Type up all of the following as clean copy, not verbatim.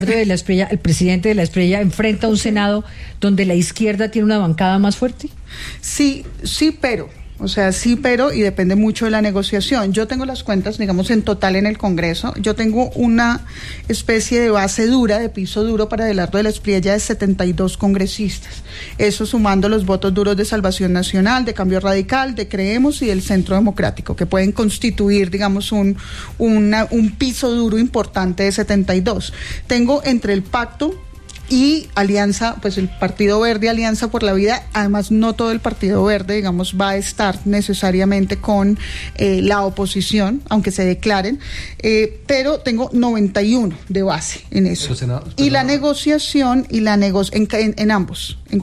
de la Espriella, el presidente de la Espriella enfrenta un Senado donde la izquierda tiene una bancada más fuerte? Sí, pero y depende mucho de la negociación. Yo tengo las cuentas, digamos, en total en el Congreso. Yo tengo una especie de base dura, de piso duro para Abelardo de la Espriella de 72 congresistas. Eso sumando los votos duros de Salvación Nacional, de Cambio Radical, de Creemos y del Centro Democrático, que pueden constituir, digamos, un piso duro importante de 72. Tengo entre el pacto y Alianza, pues el Partido Verde, Alianza por la Vida. Además, no todo el Partido Verde, digamos, va a estar necesariamente con la oposición, aunque se declaren, pero tengo 91 de base en eso. Y la negociación en ambos, en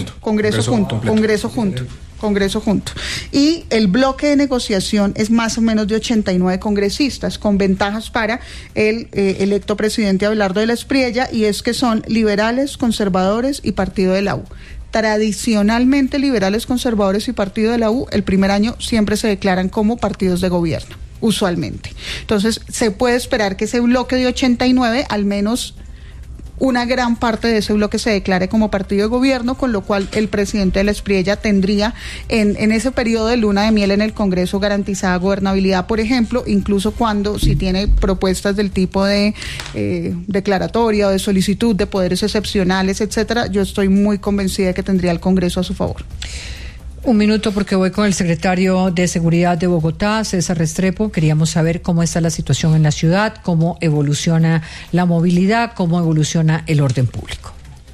Congreso junto. Y el bloque de negociación es más o menos de 89 congresistas, con ventajas para el electo presidente Abelardo de la Espriella, y es que son liberales, conservadores y partido de la U. Tradicionalmente, liberales, conservadores y partido de la U, el primer año siempre se declaran como partidos de gobierno, usualmente. Entonces, se puede esperar que ese bloque de 89, al menos una gran parte de ese bloque se declare como partido de gobierno, con lo cual el presidente de la Espriella tendría en ese periodo de luna de miel en el Congreso garantizada gobernabilidad, por ejemplo, incluso si tiene propuestas del tipo de declaratoria o de solicitud de poderes excepcionales, etcétera. Yo estoy muy convencida de que tendría el Congreso a su favor. Un minuto, porque voy con el secretario de Seguridad de Bogotá, César Restrepo. Queríamos saber cómo está la situación en la ciudad, cómo evoluciona la movilidad, cómo evoluciona el orden público.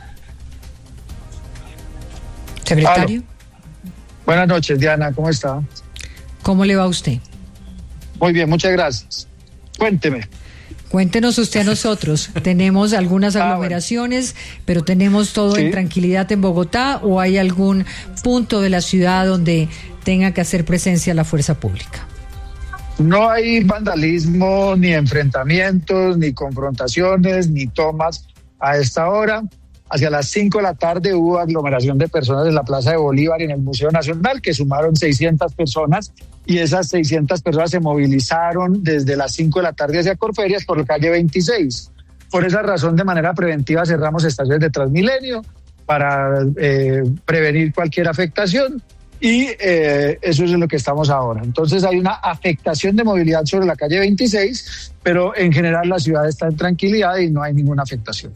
Secretario. Buenas noches, Diana, ¿cómo está? ¿Cómo le va a usted? Muy bien, muchas gracias. Cuénteme. Cuéntenos usted a nosotros. ¿Tenemos algunas aglomeraciones, pero tenemos todo en tranquilidad en Bogotá, o hay algún punto de la ciudad donde tenga que hacer presencia la fuerza pública? No hay vandalismo, ni enfrentamientos, ni confrontaciones, ni tomas a esta hora. Hacia las 5 de la tarde hubo aglomeración de personas en la Plaza de Bolívar y en el Museo Nacional, que sumaron 600 personas, y esas 600 personas se movilizaron desde las 5 de la tarde hacia Corferias por la calle 26. Por esa razón, de manera preventiva, cerramos estaciones de Transmilenio para prevenir cualquier afectación, y eso es en lo que estamos ahora. Entonces hay una afectación de movilidad sobre la calle 26, pero en general la ciudad está en tranquilidad y no hay ninguna afectación.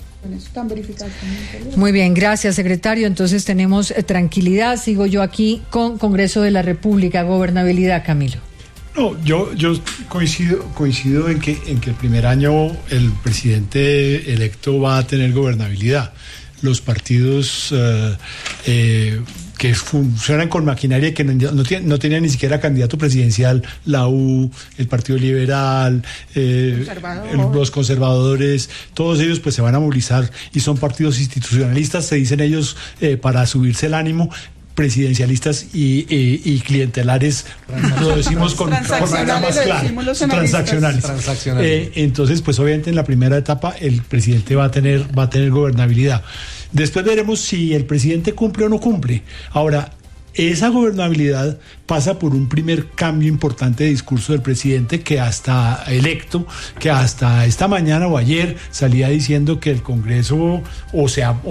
Muy bien, gracias, secretario. Entonces tenemos tranquilidad. Sigo yo aquí con Congreso de la República, gobernabilidad, Camilo. No, yo coincido en que el primer año el presidente electo va a tener gobernabilidad. Los partidos que funcionan con maquinaria, que no tenían ni siquiera candidato presidencial, la U, el Partido Liberal, los conservadores, todos ellos pues se van a movilizar, y son partidos institucionalistas, se dicen ellos, para subirse el ánimo, presidencialistas y clientelares, lo decimos con programas claros, transaccionales. Entonces, pues obviamente en la primera etapa el presidente va a tener gobernabilidad. Después veremos si el presidente cumple o no cumple. Ahora, esa gobernabilidad pasa por un primer cambio importante de discurso del presidente, que hasta esta mañana o ayer salía diciendo que el Congreso o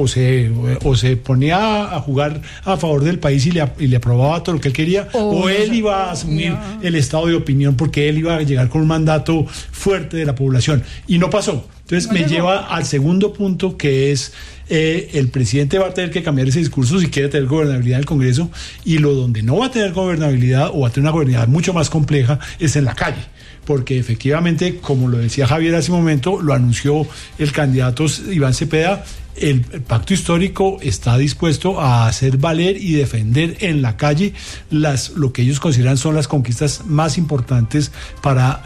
se ponía a jugar a favor del país y le aprobaba todo lo que él quería, o él iba a asumir el estado de opinión, porque él iba a llegar con un mandato fuerte de la población, y no pasó. Entonces me lleva al segundo punto, que es el presidente va a tener que cambiar ese discurso si quiere tener gobernabilidad en el Congreso, y donde no va a tener gobernabilidad, o va a tener una gobernabilidad mucho más compleja, es en la calle, porque efectivamente, como lo decía Javier hace un momento, lo anunció el candidato Iván Cepeda, el pacto histórico está dispuesto a hacer valer y defender en la calle lo que ellos consideran son las conquistas más importantes para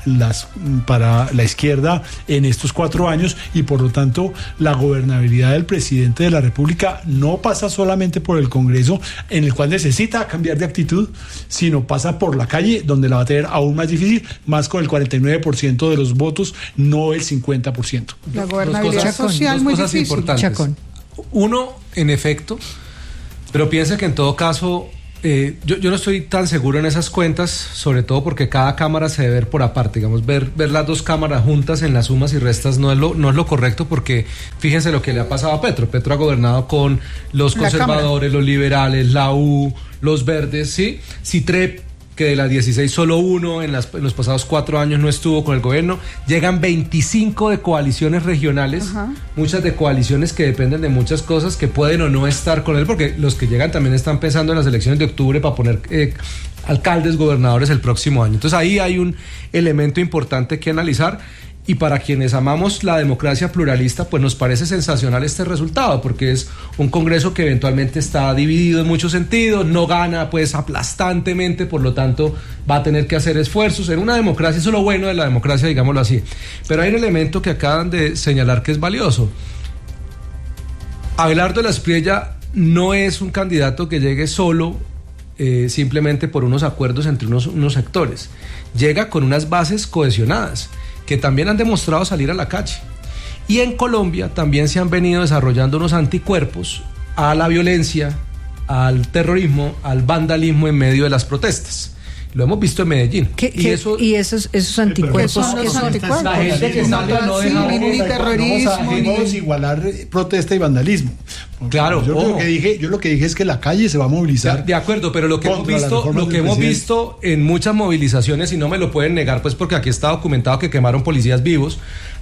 la izquierda en estos 4 años, y por lo tanto la gobernabilidad del presidente de la República no pasa solamente por el Congreso, en el cual necesita cambiar de actitud, sino pasa por la calle, donde la va a tener aún más difícil, más con el 49% de los votos, no el 50%. La gobernabilidad social muy difícil. Uno, en efecto, pero piensa que en todo caso Yo no estoy tan seguro en esas cuentas, sobre todo porque cada cámara se debe ver por aparte. Digamos, ver las dos cámaras juntas en las sumas y restas no es lo correcto, porque fíjense lo que le ha pasado a Petro. Petro ha gobernado con los conservadores, los liberales, la U, los verdes, ¿sí? Citrep, que de las 16 solo uno en los pasados 4 años no estuvo con el gobierno. Llegan 25 de coaliciones regionales, muchas de coaliciones que dependen de muchas cosas, que pueden o no estar con él, porque los que llegan también están pensando en las elecciones de octubre para poner alcaldes, gobernadores el próximo año. Entonces ahí hay un elemento importante que analizar. Y para quienes amamos la democracia pluralista, pues nos parece sensacional este resultado, porque es un Congreso que eventualmente está dividido en muchos sentidos, no gana pues aplastantemente, por lo tanto va a tener que hacer esfuerzos en una democracia. Eso es lo bueno de la democracia, digámoslo así. Pero hay un elemento que acaban de señalar que es valioso. Abelardo de la Espriella no es un candidato que llegue solo simplemente por unos acuerdos entre unos sectores. Llega con unas bases cohesionadas que también han demostrado salir a la calle. Y en Colombia también se han venido desarrollando unos anticuerpos a la violencia, al terrorismo, al vandalismo en medio de las protestas. Lo hemos visto en Medellín. ¿Y esos anticuerpos? La gente que sale no deja ni terrorismo, no vamos a igualar protesta y vandalismo. Claro, yo lo que dije es que la calle se va a movilizar. De acuerdo, pero lo que hemos visto en muchas movilizaciones, y no me lo pueden negar, pues porque aquí está documentado que quemaron policías vivos.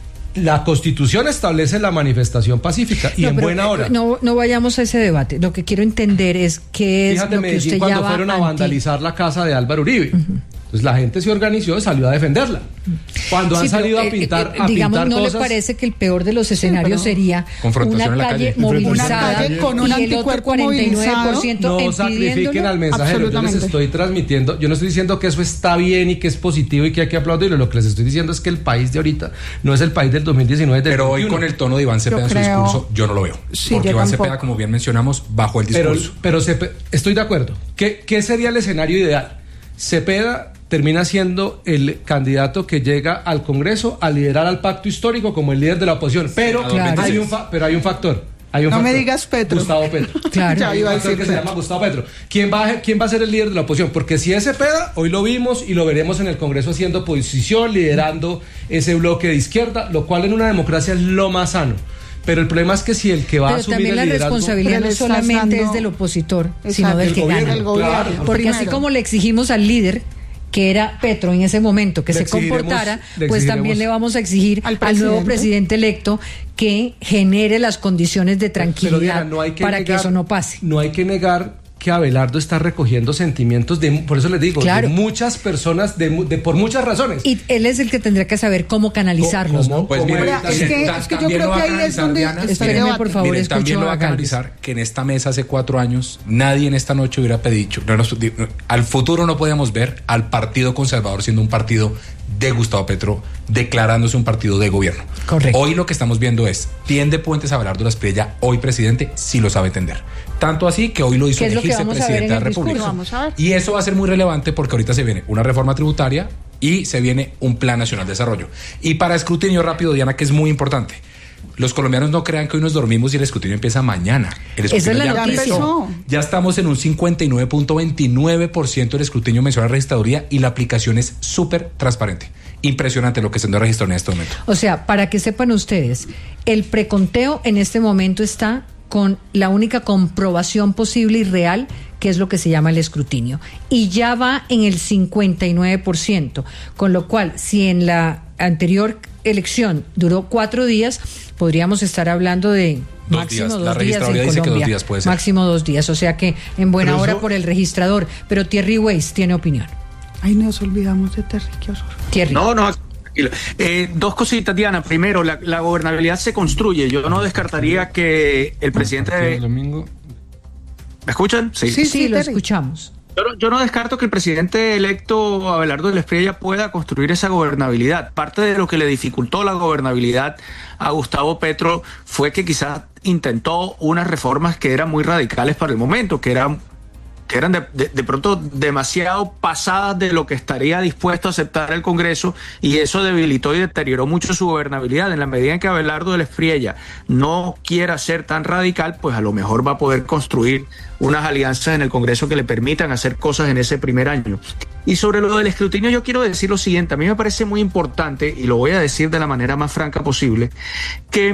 La Constitución establece la manifestación pacífica y en buena hora. No vayamos a ese debate. Lo que quiero entender es qué es lo que Medellín, usted cuando fueron a vandalizar la casa de Álvaro Uribe. Entonces la gente se organizó y salió a defenderla. Cuando han salido a pintar digamos, ¿no cosas, le parece que el peor de los escenarios sería una calle movilizada con un anticuerpo movilizado? No sacrifiquen al mensajero. Yo les estoy transmitiendo, yo no estoy diciendo que eso está bien y que es positivo y que hay que aplaudirlo. Lo que les estoy diciendo es que el país de ahorita no es el país del 2019. Pero 2021. Hoy con el tono de Iván Cepeda en su discurso, yo no lo veo. Sí, porque Iván Cepeda, como bien mencionamos, bajó el discurso. Pero estoy de acuerdo. ¿Qué sería el escenario ideal? Cepeda termina siendo el candidato que llega al Congreso a liderar al pacto histórico como el líder de la oposición. Pero hay un factor. No me digas Petro. Gustavo Petro. Claro. Ya iba a decir que se llama Gustavo Petro. ¿Quién va a ser el líder de la oposición? Porque si es Cepeda, hoy lo vimos y lo veremos en el Congreso haciendo oposición, liderando ese bloque de izquierda, lo cual en una democracia es lo más sano. Pero el problema es que si el que va a asumir el liderazgo... Pero también la responsabilidad no solamente es del opositor, sino del que gana. Claro, porque así como le exigimos al líder, que era Petro en ese momento, que se comportara, pues también le vamos a exigir al nuevo presidente electo que genere las condiciones de tranquilidad, pero Diana, para que eso no pase. No hay que negar que Abelardo está recogiendo sentimientos por eso les digo, de muchas personas, por muchas razones. Y él es el que tendría que saber cómo canalizarlos, ¿no? Pues mira, es que yo creo que ahí es donde espérenme, por favor, escucho también lo va a canalizar que en esta mesa hace 4 años nadie en esta noche hubiera pedido, al futuro no podíamos ver al Partido Conservador siendo un partido de Gustavo Petro, declarándose un partido de gobierno. Correcto. Hoy lo que estamos viendo es, tiende puentes a Abelardo de la Espriella, hoy presidente, sí lo sabe entender. Tanto así que hoy lo hizo elegirse presidente de la República. Y eso va a ser muy relevante porque ahorita se viene una reforma tributaria y se viene un plan nacional de desarrollo. Y para escrutinio rápido, Diana, que es muy importante. Los colombianos no crean que hoy nos dormimos y el escrutinio empieza mañana. El escrutinio ya empezó. Ya estamos en un 59.29% del escrutinio mensual de registraduría y la aplicación es súper transparente. Impresionante lo que se está registrando en este momento. O sea, para que sepan ustedes, el preconteo en este momento está con la única comprobación posible y real, que es lo que se llama el escrutinio. Y ya va en el 59%, con lo cual, si en la anterior elección duró 4 días, podríamos estar hablando de máximo 2 días. La registraduría dice que 2 días puede ser. Máximo 2 días, o sea que en buena hora por el registrador. Pero Thierry Weiss tiene opinión. Ay, nos olvidamos de Terry, qué horror. Thierry. No. Dos cositas, Diana. Primero, la gobernabilidad se construye. Yo no descartaría que el presidente... domingo. ¿Me escuchan? Sí, lo escuchamos. Yo no descarto que el presidente electo Abelardo de la Espriella pueda construir esa gobernabilidad. Parte de lo que le dificultó la gobernabilidad a Gustavo Petro fue que quizás intentó unas reformas que eran muy radicales para el momento, que eran que eran de pronto demasiado pasadas de lo que estaría dispuesto a aceptar el Congreso, y eso debilitó y deterioró mucho su gobernabilidad. En la medida en que Abelardo del Espriella no quiera ser tan radical, pues a lo mejor va a poder construir unas alianzas en el Congreso que le permitan hacer cosas en ese primer año. Y sobre lo del escrutinio yo quiero decir lo siguiente: a mí me parece muy importante, y lo voy a decir de la manera más franca posible, que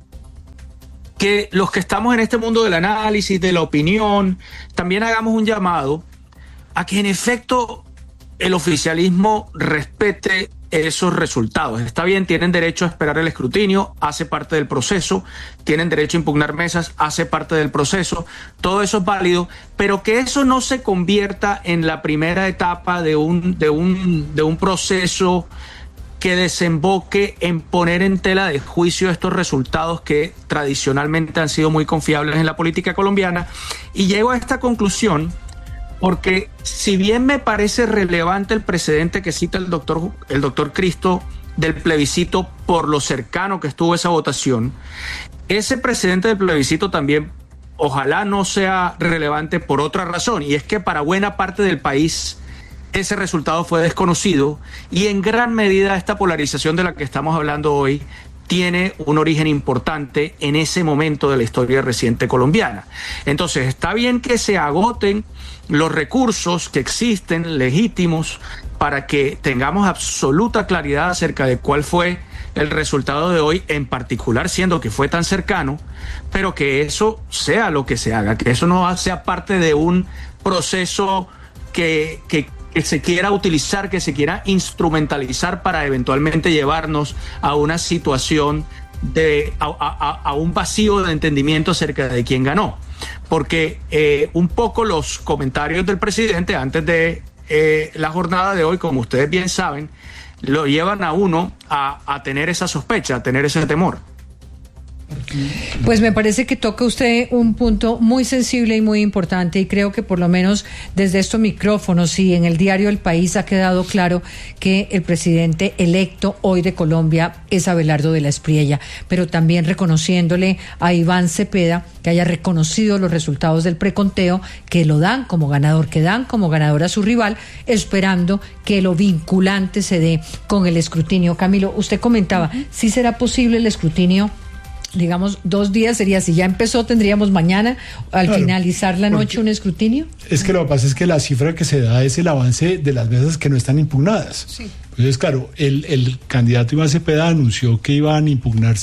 los que estamos en este mundo del análisis, de la opinión, también hagamos un llamado a que en efecto el oficialismo respete esos resultados. Está bien, tienen derecho a esperar el escrutinio, hace parte del proceso, tienen derecho a impugnar mesas, hace parte del proceso, todo eso es válido, pero que eso no se convierta en la primera etapa de un proceso que desemboque en poner en tela de juicio estos resultados que tradicionalmente han sido muy confiables en la política colombiana. Y llego a esta conclusión porque, si bien me parece relevante el precedente que cita el doctor Cristo del plebiscito por lo cercano que estuvo esa votación, ese precedente del plebiscito también ojalá no sea relevante por otra razón, y es que para buena parte del país ese resultado fue desconocido, y en gran medida esta polarización de la que estamos hablando hoy tiene un origen importante en ese momento de la historia reciente colombiana. Entonces, está bien que se agoten los recursos que existen legítimos para que tengamos absoluta claridad acerca de cuál fue el resultado de hoy, en particular siendo que fue tan cercano, pero que eso sea lo que se haga, que eso no sea parte de un proceso que se quiera utilizar, que se quiera instrumentalizar para eventualmente llevarnos a una situación a un vacío de entendimiento acerca de quién ganó. Porque un poco los comentarios del presidente antes de la jornada de hoy, como ustedes bien saben, lo llevan a uno a tener esa sospecha, a tener ese temor. Pues me parece que toca usted un punto muy sensible y muy importante, y creo que por lo menos desde estos micrófonos y en el diario El País ha quedado claro que el presidente electo hoy de Colombia es Abelardo de la Espriella, pero también reconociéndole a Iván Cepeda que haya reconocido los resultados del preconteo, que lo dan como ganador, que dan como ganador a su rival, esperando que lo vinculante se dé con el escrutinio. Camilo, usted comentaba, ¿sí será posible el escrutinio? Digamos, 2 días sería, si ya empezó, tendríamos mañana, al finalizar la noche, un escrutinio. Es que lo que pasa es que la cifra que se da es el avance de las mesas que no están impugnadas. Sí. Entonces, claro, el candidato Iván Cepeda anunció que iban a impugnar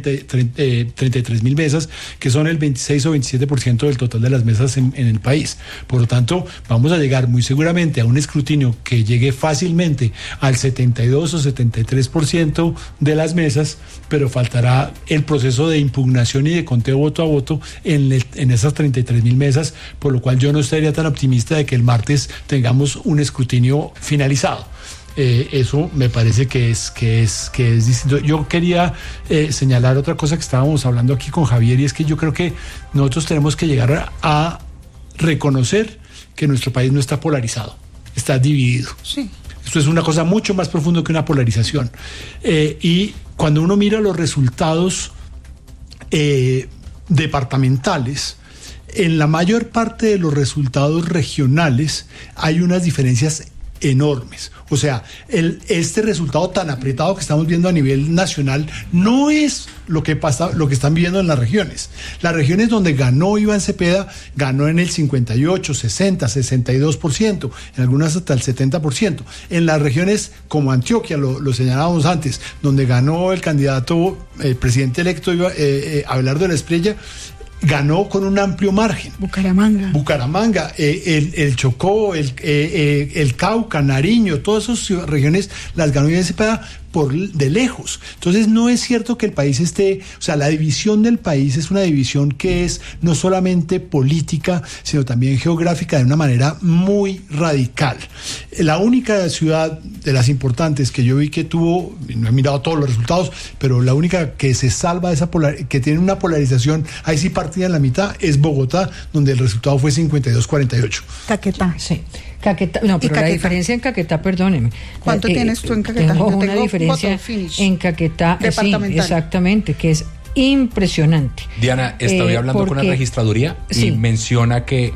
33.000 mesas, que son el 26 o 27% del total de las mesas en el país. Por lo tanto, vamos a llegar muy seguramente a un escrutinio que llegue fácilmente al 72 o 73% de las mesas, pero faltará el proceso de impugnación y de conteo voto a voto en esas 33.000 mesas, por lo cual yo no estaría tan optimista de que el martes tengamos un escrutinio finalizado. Eso me parece que es distinto. Yo quería señalar otra cosa que estábamos hablando aquí con Javier, y es que yo creo que nosotros tenemos que llegar a reconocer que nuestro país no está polarizado, está dividido. Sí. Esto es una cosa mucho más profunda que una polarización. Y cuando uno mira los resultados departamentales, en la mayor parte de los resultados regionales hay unas diferencias enormes. O sea, este resultado tan apretado que estamos viendo a nivel nacional no es lo que pasa, lo que están viviendo en las regiones. Las regiones donde ganó Iván Cepeda, ganó en el 58, 60, 62%, en algunas hasta el 70%. En las regiones como Antioquia, lo señalábamos antes, donde ganó el candidato, presidente electo Abelardo de la Espriella, ganó con un amplio margen. Bucaramanga, el Chocó, el Cauca, Nariño, todas esas regiones las ganó Iván Cepeda de lejos. Entonces no es cierto que el país esté, o sea, la división del país es una división que es no solamente política, sino también geográfica de una manera muy radical. La única ciudad de las importantes que yo vi que tuvo, no he mirado todos los resultados, pero la única que se salva de esa que tiene una polarización, ahí sí partida en la mitad, es Bogotá, donde el resultado fue 52-48. Caquetá. Sí. Caquetá, no, pero la diferencia en Caquetá, perdóneme. ¿Cuánto tienes tú en Caquetá? Tengo una diferencia en Caquetá, sí, exactamente, que es impresionante. Diana, estoy hablando con la registraduría y menciona que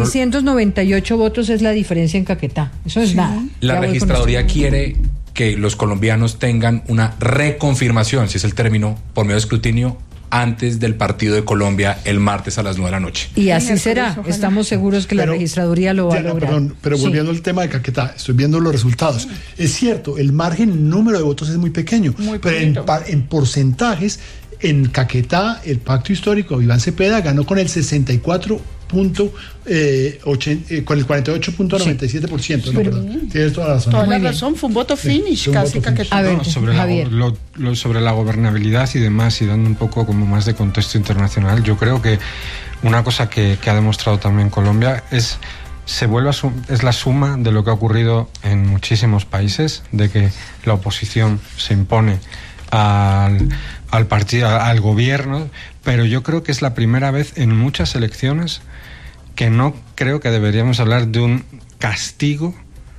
698 votos es la diferencia en Caquetá. Eso es nada. La registraduría quiere que los colombianos tengan una reconfirmación, si es el término, por medio de escrutinio, antes del partido de Colombia el martes a las 9 de la noche. Y así será. Estamos seguros que la registraduría lo va a lograr. Pero volviendo al tema de Caquetá, estoy viendo los resultados. Es cierto, el margen número de votos es muy pequeño, pero en porcentajes, en Caquetá, el pacto histórico de Iván Cepeda ganó con el 64.8 con el 48.97%. Sí. Tienes toda la razón. Toda la razón, fue un voto finish, casi Caquetá. A ver, sobre la gobernabilidad y demás, y dando un poco como más de contexto internacional, yo creo que una cosa que ha demostrado también Colombia es la suma de lo que ha ocurrido en muchísimos países, de que la oposición se impone al partido, al gobierno, pero yo creo que es la primera vez en muchas elecciones que no creo que deberíamos hablar de un castigo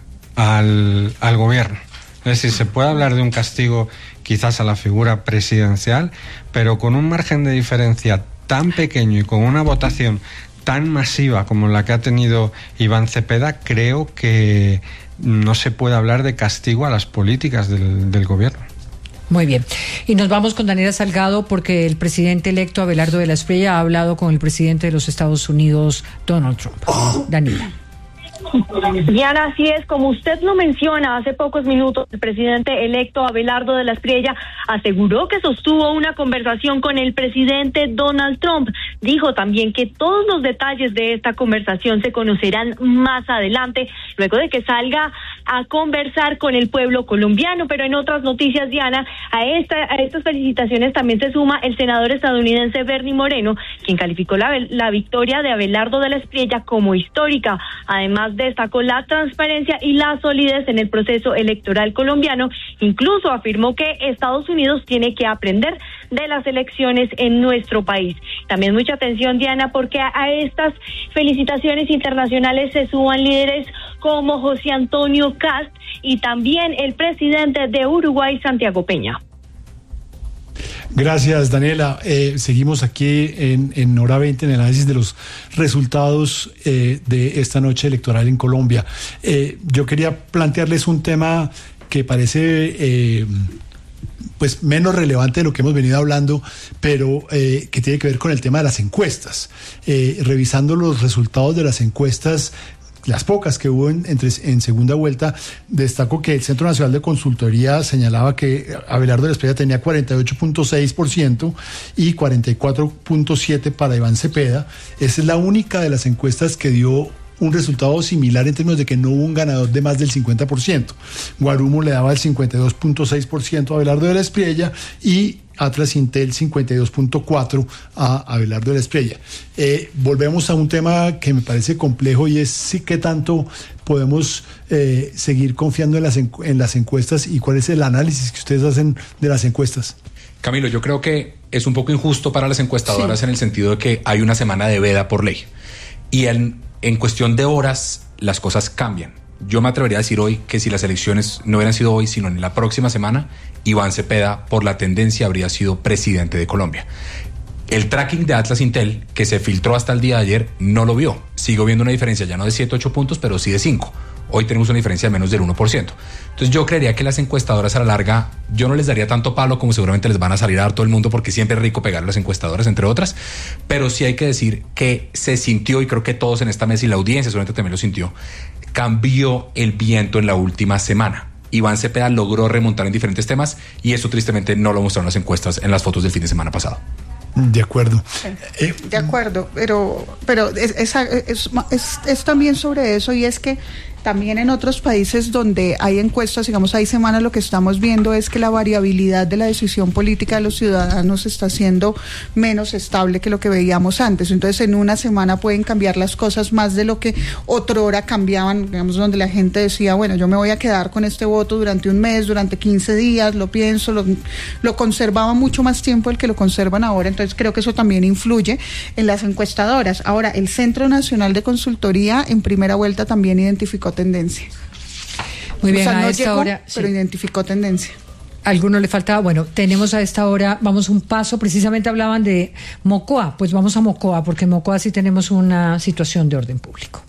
al gobierno. Es decir, se puede hablar de un castigo quizás a la figura presidencial, pero con un margen de diferencia tan pequeño y con una votación tan masiva como la que ha tenido Iván Cepeda, creo que no se puede hablar de castigo a las políticas del gobierno. Muy bien. Y nos vamos con Daniela Salgado porque el presidente electo Abelardo de la Espriella ha hablado con el presidente de los Estados Unidos, Donald Trump. Daniela. Diana, así es, como usted lo menciona, hace pocos minutos el presidente electo Abelardo de la Espriella aseguró que sostuvo una conversación con el presidente Donald Trump. Dijo también que todos los detalles de esta conversación se conocerán más adelante, luego de que salga a conversar con el pueblo colombiano. Pero en otras noticias, Diana, a estas felicitaciones también se suma el senador estadounidense Bernie Moreno, quien calificó la victoria de Abelardo de la Espriella como histórica. Además, destacó la transparencia y la solidez en el proceso electoral colombiano. Incluso afirmó que Estados Unidos tiene que aprender de las elecciones en nuestro país. También mucha atención, Diana, porque a estas felicitaciones internacionales se suman líderes como José Antonio Kast y también el presidente de Uruguay, Santiago Peña. Gracias, Daniela. Seguimos aquí en Hora 20 en el análisis de los resultados de esta noche electoral en Colombia. Yo quería plantearles un tema que parece pues menos relevante de lo que hemos venido hablando, pero que tiene que ver con el tema de las encuestas. Revisando los resultados de las encuestas, las pocas que hubo en segunda vuelta, destaco que el Centro Nacional de Consultoría señalaba que Abelardo de la Espriella tenía 48.6% y 44.7% para Iván Cepeda. Esa es la única de las encuestas que dio un resultado similar en términos de que no hubo un ganador de más del 50%. Guarumo le daba el 52.6% a Abelardo de la Espriella y Atlas Intel 52.4% a Abelardo de la Espriella. Volvemos a un tema que me parece complejo y es sí qué tanto podemos seguir confiando en las encuestas y cuál es el análisis que ustedes hacen de las encuestas. Camilo, yo creo que es un poco injusto para las encuestadoras en el sentido de que hay una semana de veda por ley y en cuestión de horas las cosas cambian. Yo me atrevería a decir hoy que si las elecciones no hubieran sido hoy, sino en la próxima semana, Iván Cepeda, por la tendencia, habría sido presidente de Colombia. El tracking de Atlas Intel, que se filtró hasta el día de ayer, no lo vio. Sigo viendo una diferencia ya no de 7, 8 puntos, pero sí de 5. Hoy tenemos una diferencia de menos del 1%. Entonces yo creería que las encuestadoras a la larga, yo no les daría tanto palo como seguramente les van a salir a dar todo el mundo, porque siempre es rico pegar a las encuestadoras, entre otras, pero sí hay que decir que se sintió, y creo que todos en esta mesa y la audiencia seguramente también lo sintió, cambió el viento en la última semana. Iván Cepeda logró remontar en diferentes temas y eso tristemente no lo mostraron las encuestas en las fotos del fin de semana pasado. De acuerdo. De acuerdo, pero es también sobre eso, y es que también en otros países donde hay encuestas, digamos, hay semanas, lo que estamos viendo es que la variabilidad de la decisión política de los ciudadanos está siendo menos estable que lo que veíamos antes. Entonces, en una semana pueden cambiar las cosas más de lo que otrora cambiaban, digamos, donde la gente decía, bueno, yo me voy a quedar con este voto durante un mes, durante 15 días, lo pienso, lo conservaba mucho más tiempo del que lo conservan ahora. Entonces, creo que eso también influye en las encuestadoras. Ahora, el Centro Nacional de Consultoría en primera vuelta también identificó tendencia. Muy bien, o sea, a no esta llegó, hora, pero sí, identificó tendencia. alguno le faltaba. Bueno, tenemos a esta hora, vamos un paso, precisamente hablaban de Mocoa, pues vamos a Mocoa, porque en Mocoa sí tenemos una situación de orden público.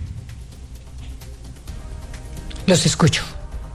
Los escucho.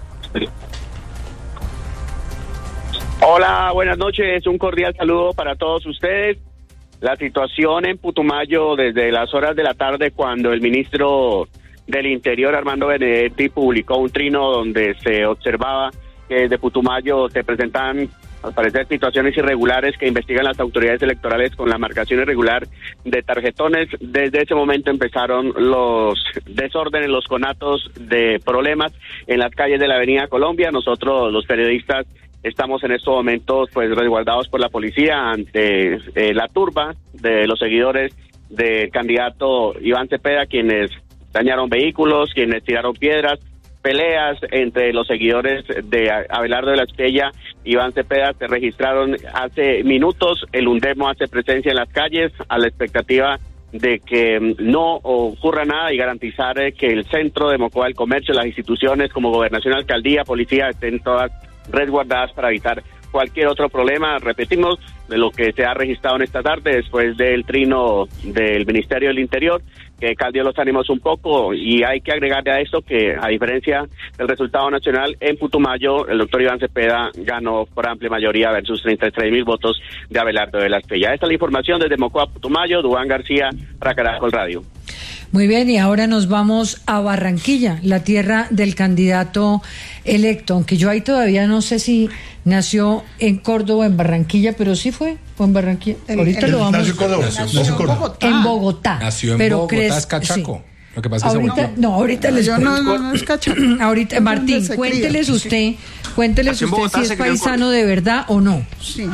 Hola, buenas noches, un cordial saludo para todos ustedes. La situación en Putumayo desde las horas de la tarde, cuando el ministro del Interior, Armando Benedetti, publicó un trino donde se observaba que desde Putumayo se presentan, al parecer, situaciones irregulares que investigan las autoridades electorales con la marcación irregular de tarjetones. Desde ese momento empezaron los desórdenes, los conatos de problemas en las calles de la Avenida Colombia. Nosotros, los periodistas, estamos en estos momentos pues resguardados por la policía ante la turba de los seguidores del candidato Iván Cepeda, quienes dañaron vehículos, quienes tiraron piedras, peleas entre los seguidores de Abelardo de la Espriella y Iván Cepeda se registraron hace minutos. El UNDEMO hace presencia en las calles a la expectativa de que no ocurra nada y garantizar que el centro de Mocoa, el comercio, las instituciones como Gobernación, Alcaldía, Policía estén todas resguardadas para evitar cualquier otro problema. Repetimos, de lo que se ha registrado en esta tarde después del trino del Ministerio del Interior, que caldeó los ánimos un poco, y hay que agregarle a esto que, a diferencia del resultado nacional, en Putumayo el doctor Iván Cepeda ganó por amplia mayoría versus 33.000 votos de Abelardo de la Espriella. Esta es la información desde Mocoa, Putumayo. Duván García, para Caracol Radio. Muy bien, y ahora nos vamos a Barranquilla, la tierra del candidato electo, aunque yo ahí todavía no sé si nació en Córdoba o en Barranquilla, pero sí fue en Barranquilla. Ahorita lo vamos. Nació en Córdoba. En Bogotá. Nació en Bogotá, es cachaco. Sí. Lo que pasa ahorita, es que ahorita les no es cachaco. Ahorita, Martín, cuénteles usted si es paisano de verdad o no. Sí.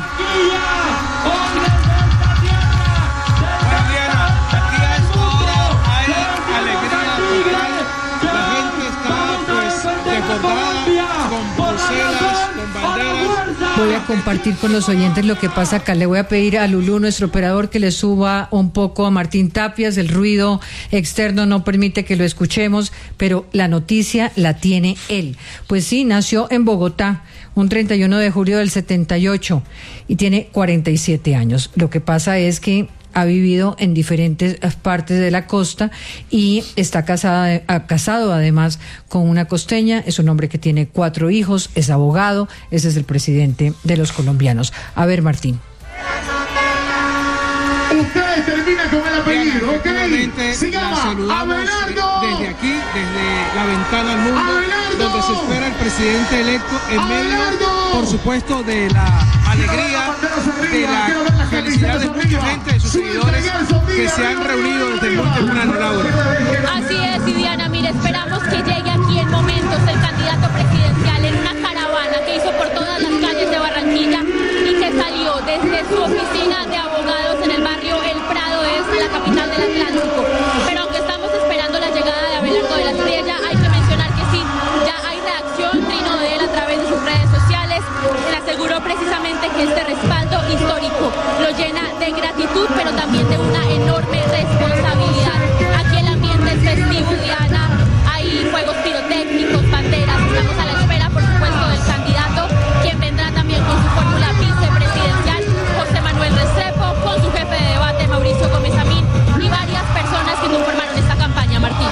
Voy a compartir con los oyentes lo que pasa acá. Le voy a pedir a Lulú, nuestro operador, que le suba un poco a Martín Tapias. El ruido externo no permite que lo escuchemos, pero la noticia la tiene él. Pues sí, nació en Bogotá un 31 de julio del 78 y tiene 47 años. Lo que pasa es que ha vivido en diferentes partes de la costa y está casado además con una costeña. Es un hombre que tiene 4 hijos, es abogado. Ese es el presidente de los colombianos. A ver, Martín. Ustedes terminan con el apellido, ¿ok? Se llama Abelardo. Desde aquí, desde la ventana al mundo, Abelardo, donde se espera el presidente electo en medio, por supuesto, de la alegría, de la felicidad de mucha gente, de sus seguidores que se han reunido desde muy temprano, Laura. Así es, y Diana, mire, esperamos que llegue aquí en momentos el candidato presidencial en una caravana que hizo por todas las calles de Barranquilla y que salió desde su oficina de abogados en el barrio El Prado, es la capital del Atlántico. Pero aunque estamos esperando la llegada de Abelardo de la Espriella, hay que mencionar que sí, ya hay reacción, trino de él a través de sus redes sociales. Él aseguró precisamente que este respaldo histórico lo llena de gratitud, pero también de una enorme responsabilidad. Aquí el ambiente es festivo, Diana, hay juegos pirotécnicos, banderas, estamos a la espera, por supuesto, del candidato, quien vendrá también con su fórmula vicepresidencial, José Manuel Restrepo, con su jefe de debate, Mauricio Gómez Amín, y varias personas que conformaron esta campaña, Martín.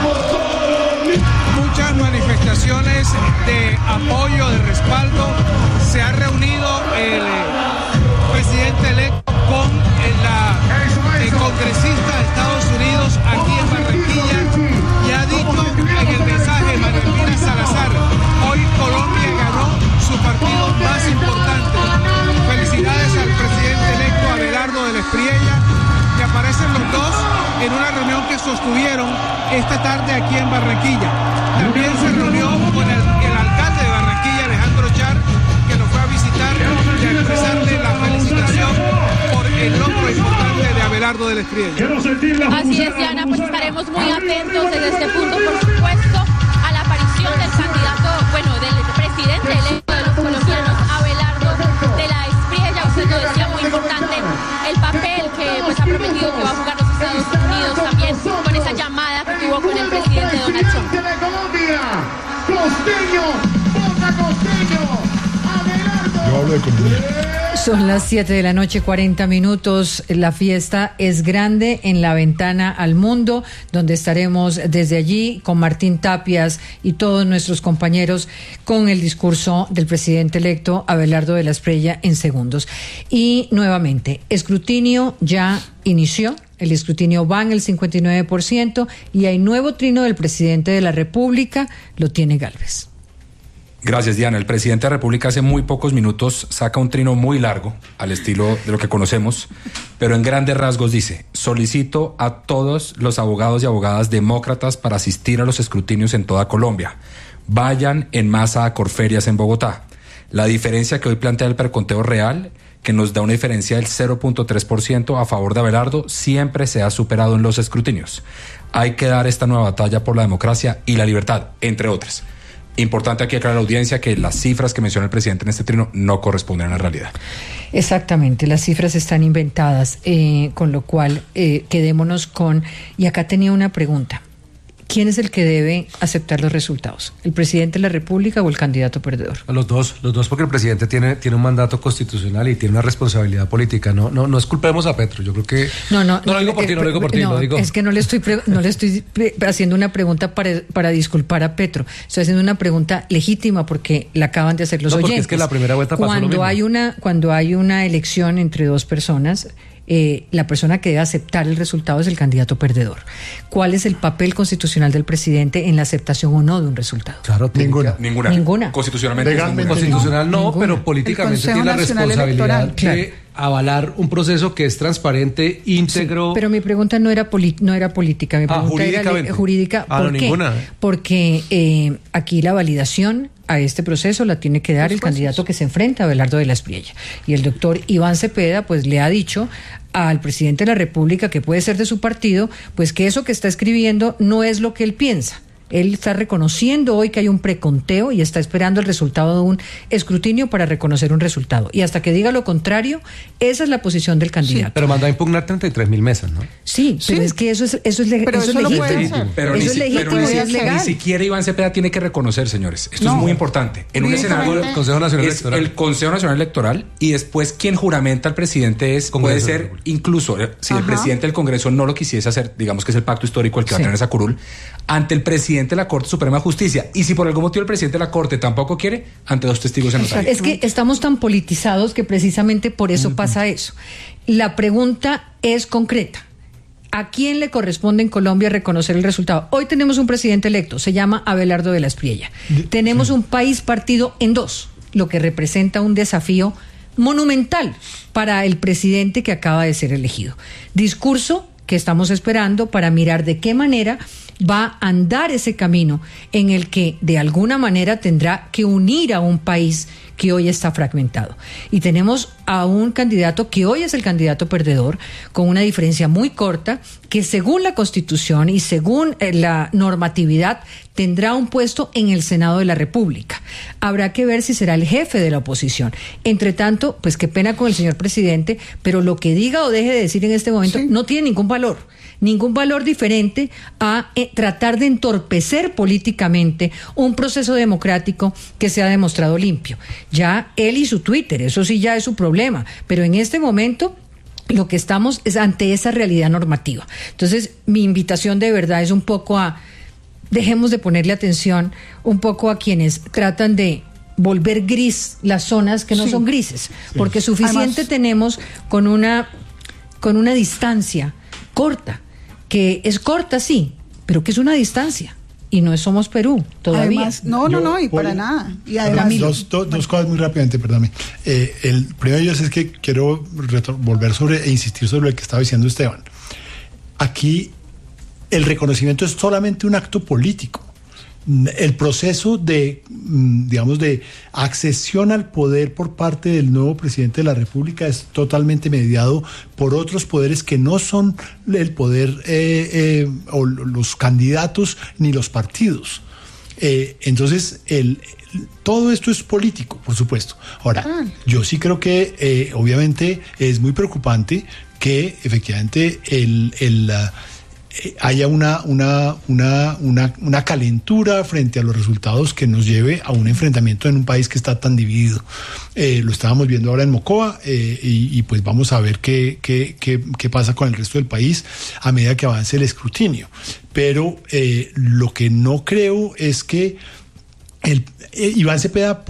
Muchas manifestaciones de apoyo, de respaldo. Se ha reunido el presidente electo con el congresista de Estados Unidos aquí en Barranquilla y ha dicho en el mensaje Manuel Salazar: hoy Colombia ganó su partido más importante. Felicidades al presidente electo Abelardo de la Espriella, que aparecen los dos en una reunión que sostuvieron esta tarde aquí en Barranquilla. También se reunió con el alcalde de Barranquilla, Alejandro Char, que nos fue a visitar y a expresarle la felicitación por el logro importante de Abelardo de la Espriella. Así es, Diana, pues estaremos muy atentos desde este punto, por supuesto, a la aparición del candidato, del presidente electo de los colombianos, Abelardo de la Espriella. Usted lo decía, muy importante el papel que ha prometido que va a jugar los Estados Unidos, también con esa llamada que tuvo con el presidente Donald Trump. Costeño, vota costeño, Abelardo. de Colombia. Son las 7:40 p.m. La fiesta es grande en la ventana al mundo, donde estaremos desde allí con Martín Tapias y todos nuestros compañeros con el discurso del presidente electo Abelardo de la Espriella en segundos. Y nuevamente, escrutinio ya inició. El escrutinio va en el 59% y hay nuevo trino del presidente de la República, lo tiene Gálvez. Gracias, Diana. El presidente de la República hace muy pocos minutos saca un trino muy largo, al estilo de lo que conocemos, pero en grandes rasgos dice: solicito a todos los abogados y abogadas demócratas para asistir a los escrutinios en toda Colombia. Vayan en masa a Corferias en Bogotá. La diferencia que hoy plantea el preconteo real, que nos da una diferencia del 0.3% a favor de Abelardo, siempre se ha superado en los escrutinios. Hay que dar esta nueva batalla por la democracia y la libertad, entre otras. Importante aquí aclarar a la audiencia que las cifras que menciona el presidente en este trino no corresponden a la realidad. Exactamente, las cifras están inventadas, con lo cual quedémonos con... Y acá tenía una pregunta. ¿Quién es el que debe aceptar los resultados? ¿El presidente de la República o el candidato perdedor? Los dos, porque el presidente tiene un mandato constitucional y tiene una responsabilidad política. No esculpemos a Petro. Yo creo que no lo digo por ti, no lo digo por ti, lo digo. Es que no le estoy haciendo una pregunta para disculpar a Petro. Estoy haciendo una pregunta legítima porque la acaban de hacer los oyentes. Es que la primera vuelta pasó lo mismo. Cuando hay una elección entre dos personas, la persona que debe aceptar el resultado es el candidato perdedor. ¿Cuál es el papel constitucional del presidente en la aceptación o no de un resultado? Claro, ninguna. Constitucionalmente. Constitucional no, pero políticamente tiene la responsabilidad de avalar un proceso que es transparente, íntegro. Sí, pero mi pregunta no era política, mi pregunta era jurídica. ¿Por qué? Ninguna. Porque aquí la validación a este proceso la tiene que dar el candidato que se enfrenta a Abelardo de la Espriella. Y el doctor Iván Cepeda pues le ha dicho al presidente de la República, que puede ser de su partido, pues que eso que está escribiendo no es lo que él piensa. Él está reconociendo hoy que hay un preconteo y está esperando el resultado de un escrutinio para reconocer un resultado. Y hasta que diga lo contrario, esa es la posición del candidato. Sí, pero manda a impugnar 33.000 mesas, ¿no? Sí, pero es que eso es legítimo. Pero ni siquiera Iván Cepeda tiene que reconocer, señores. Esto es muy importante. En un escenario, el Consejo Nacional Electoral, y después quien juramenta al presidente puede ser, incluso si el presidente del Congreso no lo quisiese hacer, digamos que es el pacto histórico el que va a tener esa curul, ante el presidente de la Corte Suprema de Justicia. Y si por algún motivo el presidente de la Corte tampoco quiere, ante dos testigos en notario. Es que estamos tan politizados que precisamente por eso pasa eso. La pregunta es concreta. ¿A quién le corresponde en Colombia reconocer el resultado? Hoy tenemos un presidente electo, se llama Abelardo de la Espriella. Tenemos un país partido en dos, lo que representa un desafío monumental para el presidente que acaba de ser elegido. Discurso que estamos esperando para mirar de qué manera va a andar ese camino en el que de alguna manera tendrá que unir a un país que hoy está fragmentado. Y tenemos a un candidato que hoy es el candidato perdedor, con una diferencia muy corta, que según la Constitución y según la normatividad tendrá un puesto en el Senado de la República. Habrá que ver si será el jefe de la oposición. Entre tanto, pues qué pena con el señor presidente, pero lo que diga o deje de decir en este momento no tiene ningún valor diferente a tratar de entorpecer políticamente un proceso democrático que se ha demostrado limpio. Ya él y su Twitter, eso sí ya es su problema, pero en este momento lo que estamos es ante esa realidad normativa. Entonces, mi invitación de verdad es un poco dejemos de ponerle atención un poco a quienes tratan de volver gris las zonas que no son grises, porque suficiente tenemos con una distancia corta, que es corta sí, pero que es una distancia. Y no somos Perú todavía. Además, no, y para nada. Y además, dos cosas muy rápidamente, perdóname. El primero de ellos es que quiero volver e insistir sobre lo que estaba diciendo Esteban. Aquí el reconocimiento es solamente un acto político. El proceso de accesión al poder por parte del nuevo presidente de la República es totalmente mediado por otros poderes que no son el poder o los candidatos ni los partidos. Entonces, todo esto es político, por supuesto. Ahora, yo sí creo que obviamente es muy preocupante que efectivamente haya una calentura frente a los resultados que nos lleve a un enfrentamiento en un país que está tan dividido. Lo estábamos viendo ahora en Mocoa y pues vamos a ver qué pasa con el resto del país a medida que avance el escrutinio. Pero lo que no creo es que Iván Cepeda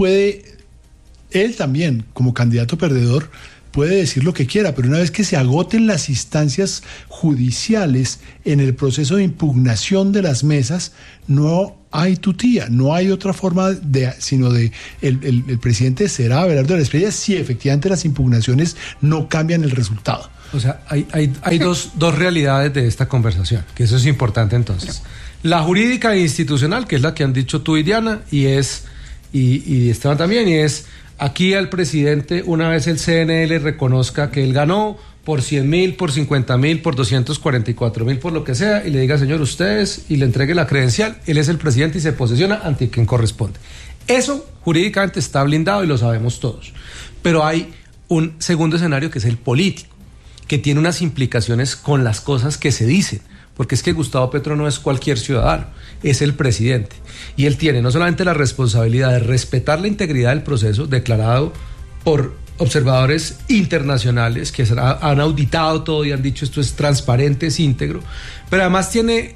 él también, como candidato perdedor, puede decir lo que quiera, pero una vez que se agoten las instancias judiciales en el proceso de impugnación de las mesas, no hay tutía, no hay otra forma sino de el presidente será Abelardo de la Espriella si efectivamente las impugnaciones no cambian el resultado. O sea, hay dos realidades de esta conversación, que eso es importante entonces. La jurídica e institucional, que es la que han dicho tú y Diana, y Esteban también, y es aquí al presidente, una vez el CNL reconozca que él ganó por 100.000, por 50.000, por 244.000, por lo que sea, y le diga, señor, ustedes, y le entregue la credencial, él es el presidente y se posesiona ante quien corresponde. Eso jurídicamente está blindado y lo sabemos todos. Pero hay un segundo escenario que es el político, que tiene unas implicaciones con las cosas que se dicen. Porque es que Gustavo Petro no es cualquier ciudadano, es el presidente. Y él tiene no solamente la responsabilidad de respetar la integridad del proceso declarado por observadores internacionales que han auditado todo y han dicho esto es transparente, es íntegro, pero además tiene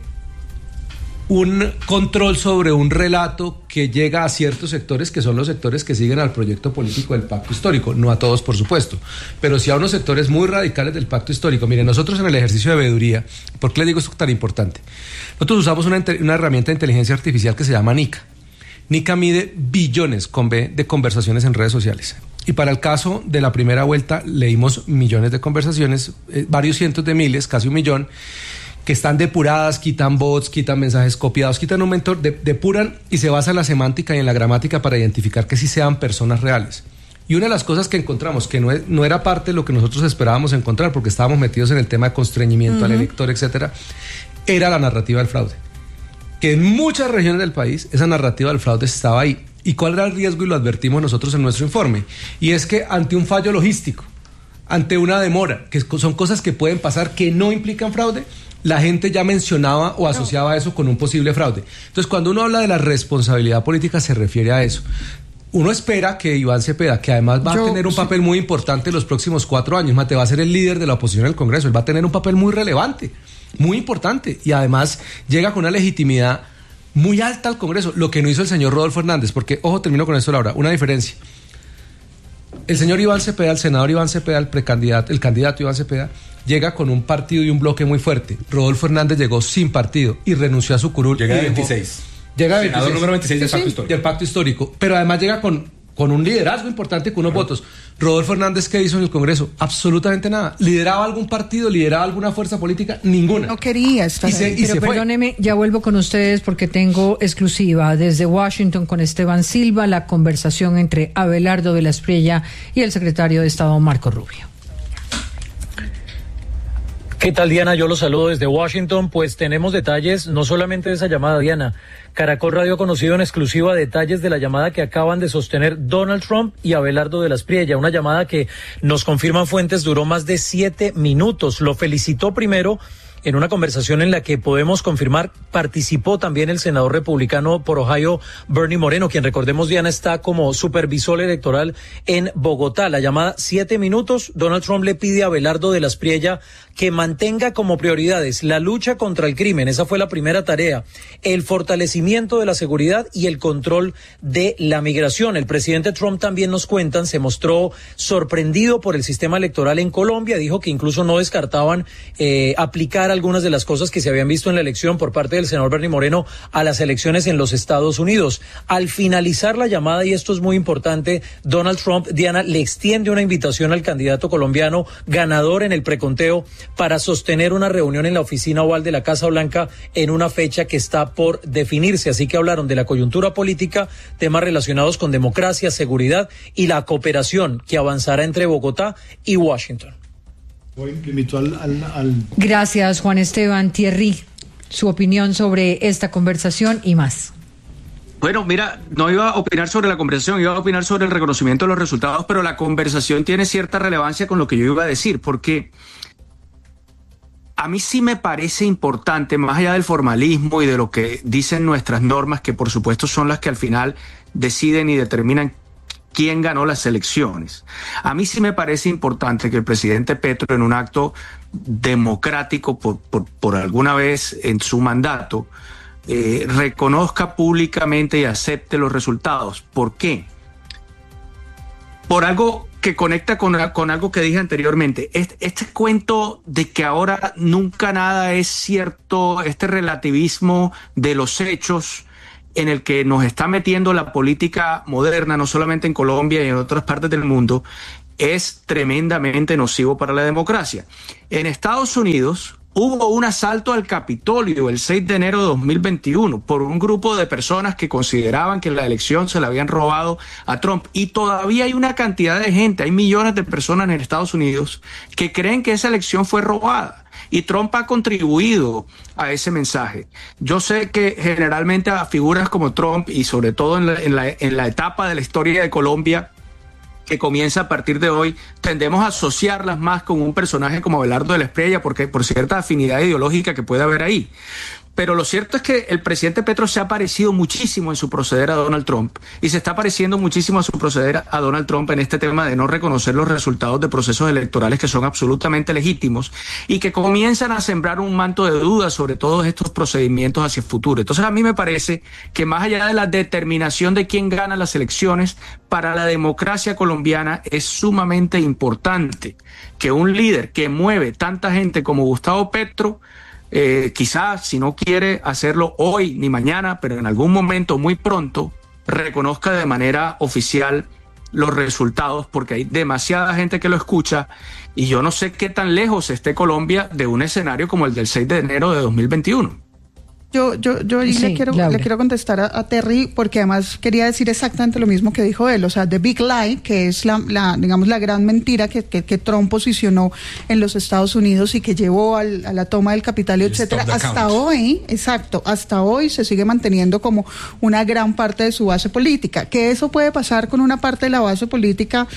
un control sobre un relato que llega a ciertos sectores que son los sectores que siguen al proyecto político del pacto histórico, no a todos por supuesto, pero sí a unos sectores muy radicales del pacto histórico. Miren, nosotros en el ejercicio de veeduría, ¿por qué les digo esto tan importante? Nosotros usamos una herramienta de inteligencia artificial que se llama NICA. NICA mide billones con B de conversaciones en redes sociales. Y para el caso de la primera vuelta leímos millones de conversaciones, varios cientos de miles, casi 1 millón, que están depuradas, quitan bots, quitan mensajes copiados, quitan un montón, depuran y se basa en la semántica y en la gramática para identificar que sí sean personas reales. Y una de las cosas que encontramos, que no era parte de lo que nosotros esperábamos encontrar, porque estábamos metidos en el tema de constreñimiento al elector, etcétera, era la narrativa del fraude. Que en muchas regiones del país esa narrativa del fraude estaba ahí. ¿Y cuál era el riesgo? Y lo advertimos nosotros en nuestro informe. Y es que ante un fallo logístico, ante una demora, que son cosas que pueden pasar que no implican fraude, la gente ya mencionaba o asociaba eso con un posible fraude. Entonces, cuando uno habla de la responsabilidad política, se refiere a eso. Uno espera que Iván Cepeda, que además va a tener un papel muy importante en los próximos 4 años, Mate, va a ser el líder de la oposición en el Congreso, él va a tener un papel muy relevante, muy importante, y además llega con una legitimidad muy alta al Congreso, lo que no hizo el señor Rodolfo Hernández, porque, ojo, termino con esto, Laura, una diferencia. El señor Iván Cepeda, el senador Iván Cepeda, el candidato Iván Cepeda, llega con un partido y un bloque muy fuerte. Rodolfo Hernández llegó sin partido y renunció a su curul. Llega de 26. Llega de senador número 26 del pacto histórico. Del pacto histórico. Pero además llega con un liderazgo importante, con unos votos. Rodolfo Hernández, ¿qué hizo en el Congreso? Absolutamente nada. ¿Lideraba algún partido? ¿Lideraba alguna fuerza política? Ninguna. No quería estar ahí. Pero perdóneme, ya vuelvo con ustedes porque tengo exclusiva desde Washington con Esteban Silva, la conversación entre Abelardo de la Espriella y el secretario de Estado Marco Rubio. ¿Qué tal, Diana? Yo los saludo desde Washington. Pues tenemos detalles, no solamente de esa llamada, Diana. Caracol Radio ha conocido en exclusiva detalles de la llamada que acaban de sostener Donald Trump y Abelardo de la Espriella. Una llamada que nos confirman fuentes duró más de 7 minutos. Lo felicitó primero en una conversación en la que podemos confirmar participó también el senador republicano por Ohio, Bernie Moreno, quien, recordemos, Diana, está como supervisor electoral en Bogotá. La llamada 7 minutos, Donald Trump le pide a Abelardo de la Espriella que mantenga como prioridades la lucha contra el crimen, esa fue la primera tarea, el fortalecimiento de la seguridad y el control de la migración. El presidente Trump, también nos cuentan, se mostró sorprendido por el sistema electoral en Colombia, dijo que incluso no descartaban aplicar algunas de las cosas que se habían visto en la elección por parte del senador Bernie Moreno a las elecciones en los Estados Unidos. Al finalizar la llamada, y esto es muy importante, Donald Trump, Diana, le extiende una invitación al candidato colombiano ganador en el preconteo para sostener una reunión en la oficina oval de la Casa Blanca en una fecha que está por definirse. Así que hablaron de la coyuntura política, temas relacionados con democracia, seguridad y la cooperación que avanzará entre Bogotá y Washington. Gracias, Juan Esteban. Thierry, su opinión sobre esta conversación y más. Bueno, mira, no iba a opinar sobre la conversación, iba a opinar sobre el reconocimiento de los resultados, pero la conversación tiene cierta relevancia con lo que yo iba a decir, porque a mí sí me parece importante, más allá del formalismo y de lo que dicen nuestras normas, que por supuesto son las que al final deciden y determinan quién ganó las elecciones. A mí sí me parece importante que el presidente Petro, en un acto democrático por alguna vez en su mandato, reconozca públicamente y acepte los resultados. ¿Por qué? Por algo que conecta con algo que dije anteriormente. Este cuento de que ahora nunca nada es cierto, este relativismo de los hechos en el que nos está metiendo la política moderna, no solamente en Colombia y en otras partes del mundo, es tremendamente nocivo para la democracia. En Estados Unidos hubo un asalto al Capitolio el 6 de enero de 2021 por un grupo de personas que consideraban que la elección se la habían robado a Trump. Y todavía hay una cantidad de gente, hay millones de personas en Estados Unidos que creen que esa elección fue robada. Y Trump ha contribuido a ese mensaje. Yo sé que generalmente a figuras como Trump, y sobre todo en la etapa de la historia de Colombia que comienza a partir de hoy, tendemos a asociarlas más con un personaje como Abelardo de la Espriella, porque por cierta afinidad ideológica que puede haber ahí. Pero lo cierto es que el presidente Petro se ha parecido muchísimo en su proceder a Donald Trump, y se está pareciendo muchísimo a su proceder a Donald Trump en este tema de no reconocer los resultados de procesos electorales que son absolutamente legítimos y que comienzan a sembrar un manto de dudas sobre todos estos procedimientos hacia el futuro. Entonces a mí me parece que más allá de la determinación de quién gana las elecciones, para la democracia colombiana es sumamente importante que un líder que mueve tanta gente como Gustavo Petro, quizás si no quiere hacerlo hoy ni mañana, pero en algún momento muy pronto, reconozca de manera oficial los resultados, porque hay demasiada gente que lo escucha y yo no sé qué tan lejos esté Colombia de un escenario como el del 6 de enero de 2021. Yo le quiero contestar a Terry, porque además quería decir exactamente lo mismo que dijo él. O sea, the big lie, que es la gran mentira que Trump posicionó en los Estados Unidos y que llevó a la toma del Capitolio, etcétera, hasta hoy, hasta hoy se sigue manteniendo como una gran parte de su base política. Que eso puede pasar con una parte de la base política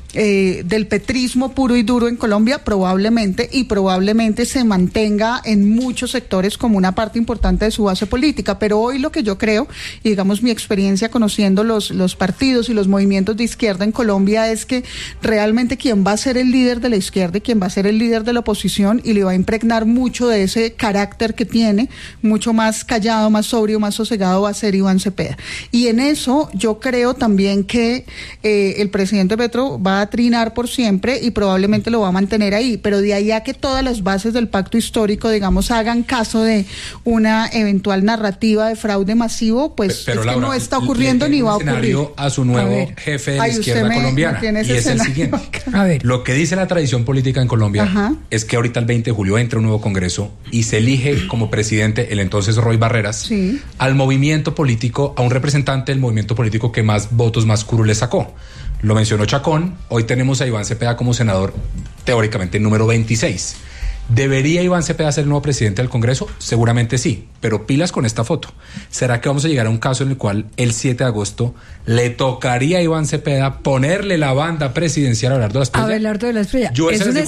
del petrismo puro y duro en Colombia, probablemente se mantenga en muchos sectores como una parte importante de su base política, pero hoy lo que yo creo, y digamos mi experiencia conociendo los partidos y los movimientos de izquierda en Colombia, es que realmente quien va a ser el líder de la izquierda y quien va a ser el líder de la oposición y le va a impregnar mucho de ese carácter que tiene, mucho más callado, más sobrio, más sosegado, va a ser Iván Cepeda. Y en eso yo creo también que el presidente Petro va a trinar por siempre y probablemente lo va a mantener ahí, pero de ahí a que todas las bases del pacto histórico, digamos, hagan caso de una eventual narrativa de fraude masivo, pues pero es Laura, que no está ocurriendo ni va a ocurrir. A su nuevo jefe de la izquierda colombiana, y es el siguiente. Lo que dice la tradición política en Colombia es que ahorita el 20 de julio entra un nuevo congreso y se elige como presidente el entonces Roy Barreras al movimiento político, a un representante del movimiento político que más votos más curules sacó. Lo mencionó Chacón, hoy tenemos a Iván Cepeda como senador, teóricamente número 26. ¿Debería Iván Cepeda ser el nuevo presidente del Congreso? Seguramente sí, pero pilas con esta foto. ¿Será que vamos a llegar a un caso en el cual el 7 de agosto le tocaría a Iván Cepeda ponerle la banda presidencial a Abelardo de la Espriella? Abelardo de la Espriella. Es un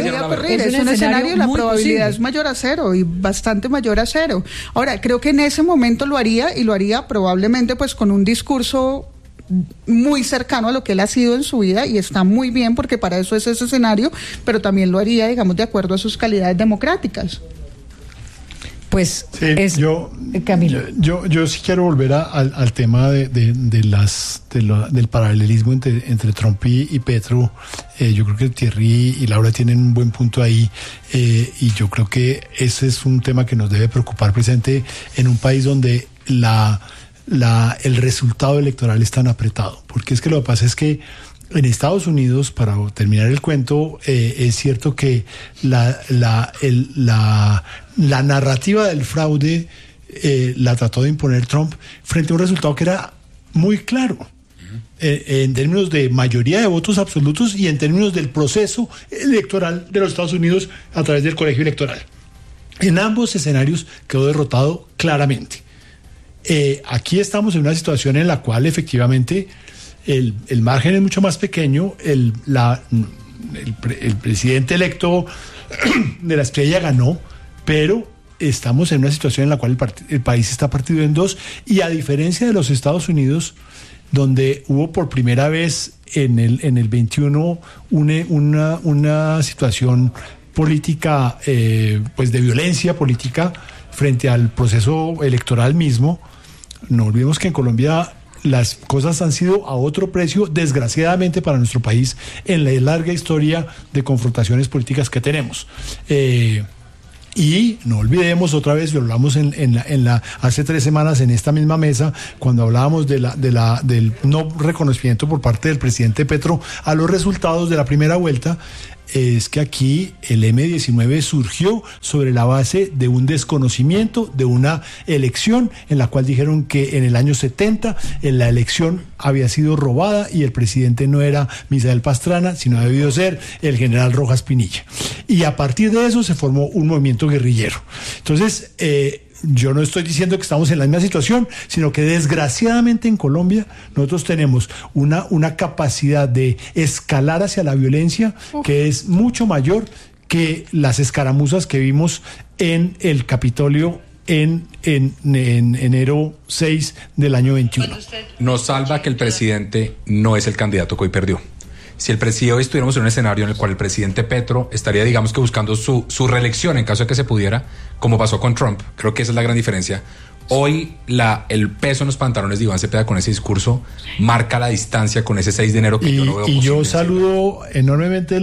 escenario, la probabilidad es mayor a cero y bastante mayor a cero. Ahora, creo que en ese momento lo haría, y lo haría probablemente pues con un discurso muy cercano a lo que él ha sido en su vida, y está muy bien porque para eso es ese escenario, pero también lo haría, digamos, de acuerdo a sus calidades democráticas. Pues sí, Camilo. Yo sí quiero volver al tema del paralelismo entre Trump y Petro. Yo creo que Thierry y Laura tienen un buen punto ahí, y yo creo que ese es un tema que nos debe preocupar presente en un país donde el resultado electoral es tan apretado, porque es que lo que pasa es que en Estados Unidos, para terminar el cuento, es cierto que la narrativa del fraude la trató de imponer Trump frente a un resultado que era muy claro, en términos de mayoría de votos absolutos y en términos del proceso electoral de los Estados Unidos a través del colegio electoral. En ambos escenarios quedó derrotado claramente. Aquí estamos en una situación en la cual efectivamente el margen es mucho más pequeño. El presidente electo de la Espriella ganó, pero estamos en una situación en la cual el país está partido en dos, y a diferencia de los Estados Unidos, donde hubo por primera vez en el 21 una situación política, pues de violencia política frente al proceso electoral mismo. No olvidemos que en Colombia las cosas han sido a otro precio, desgraciadamente para nuestro país, en la larga historia de confrontaciones políticas que tenemos. Y no olvidemos, otra vez, lo hablamos hace 3 semanas en esta misma mesa, cuando hablábamos del no reconocimiento por parte del presidente Petro a los resultados de la primera vuelta, es que aquí el M-19 surgió sobre la base de un desconocimiento de una elección en la cual dijeron que en el año 70 la elección había sido robada y el presidente no era Misael Pastrana, sino ha debido ser el general Rojas Pinilla. Y a partir de eso se formó un movimiento guerrillero. Entonces, yo no estoy diciendo que estamos en la misma situación, sino que desgraciadamente en Colombia nosotros tenemos una capacidad de escalar hacia la violencia que es mucho mayor que las escaramuzas que vimos en el Capitolio en enero 6 del año 21. Nos salva que el presidente no es el candidato que hoy perdió. Si el presidente hoy estuviéramos en un escenario en el cual el presidente Petro estaría, digamos que buscando su reelección en caso de que se pudiera, como pasó con Trump, creo que esa es la gran diferencia. Hoy el peso en los pantalones de Iván Cepeda con ese discurso marca la distancia con ese 6 de enero que yo no veo posible. Y yo saludo enormemente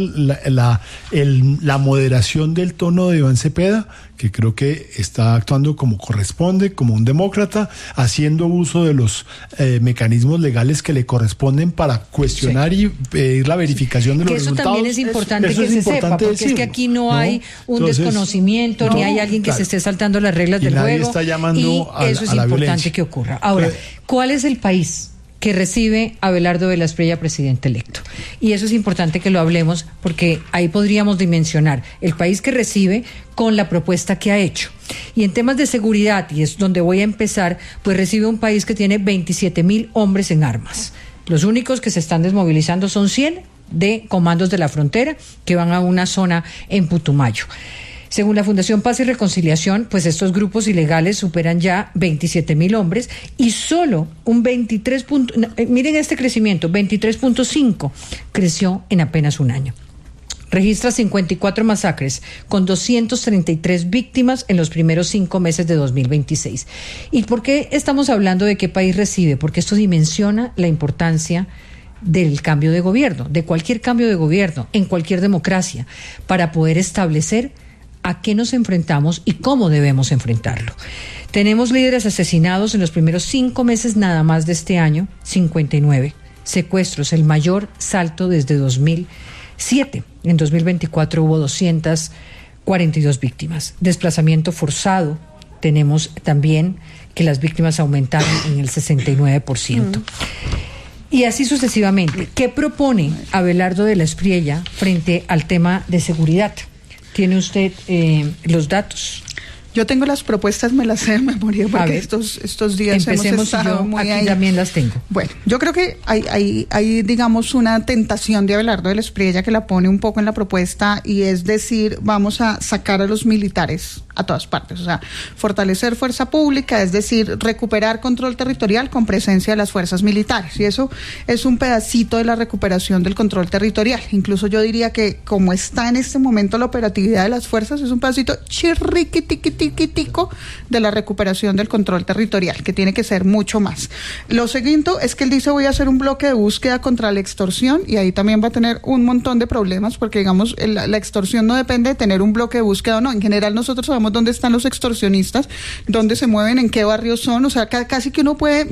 la moderación del tono de Iván Cepeda, que creo que está actuando como corresponde, como un demócrata, haciendo uso de los mecanismos legales que le corresponden para cuestionar y pedir la verificación de los resultados. Eso también es importante que se sepa, porque es que aquí no hay un desconocimiento, ni hay alguien que se esté saltando las reglas del juego. Está llamando eso es importante que ocurra. Ahora, ¿cuál es el país que recibe a Abelardo de la Espriella presidente electo? Y eso es importante que lo hablemos, porque ahí podríamos dimensionar el país que recibe con la propuesta que ha hecho. Y en temas de seguridad, y es donde voy a empezar, pues recibe un país que tiene 27,000 hombres en armas. Los únicos que se están desmovilizando son 100 de comandos de la frontera que van a una zona en Putumayo. Según la Fundación Paz y Reconciliación, pues estos grupos ilegales superan ya 27,000 hombres y solo un 23. Miren este crecimiento, 23.5 creció en apenas un año. Registra 54 masacres con 233 víctimas en los primeros 5 meses de 2026. ¿Y por qué estamos hablando de qué país recibe? Porque esto dimensiona la importancia del cambio de gobierno, de cualquier cambio de gobierno, en cualquier democracia, para poder establecer a qué nos enfrentamos y cómo debemos enfrentarlo. Tenemos líderes asesinados en los primeros 5 meses nada más de este año, 59. Secuestros, el mayor salto desde 2007. En 2024 hubo 242 víctimas. Desplazamiento forzado, tenemos también que las víctimas aumentaron en el 69%. Y así sucesivamente. ¿Qué propone Abelardo de la Espriella frente al tema de seguridad? ¿Tiene usted los datos? Yo tengo las propuestas, me las sé de memoria, porque estos días hemos estado muy aquí ahí. También las tengo. Bueno, yo creo que hay, digamos, una tentación de Abelardo de la Espriella que la pone un poco en la propuesta, y es decir, vamos a sacar a los militares a todas partes, o sea, fortalecer fuerza pública, es decir, recuperar control territorial con presencia de las fuerzas militares, y eso es un pedacito de la recuperación del control territorial. Incluso yo diría que como está en este momento la operatividad de las fuerzas, es un pedacito chirriquitiquitico de la recuperación del control territorial, que tiene que ser mucho más. Lo siguiente es que él dice: voy a hacer un bloque de búsqueda contra la extorsión, y ahí también va a tener un montón de problemas, porque digamos, la extorsión no depende de tener un bloque de búsqueda o no. En general nosotros sabemos dónde están los extorsionistas, dónde se mueven, en qué barrios son, o sea, casi que uno puede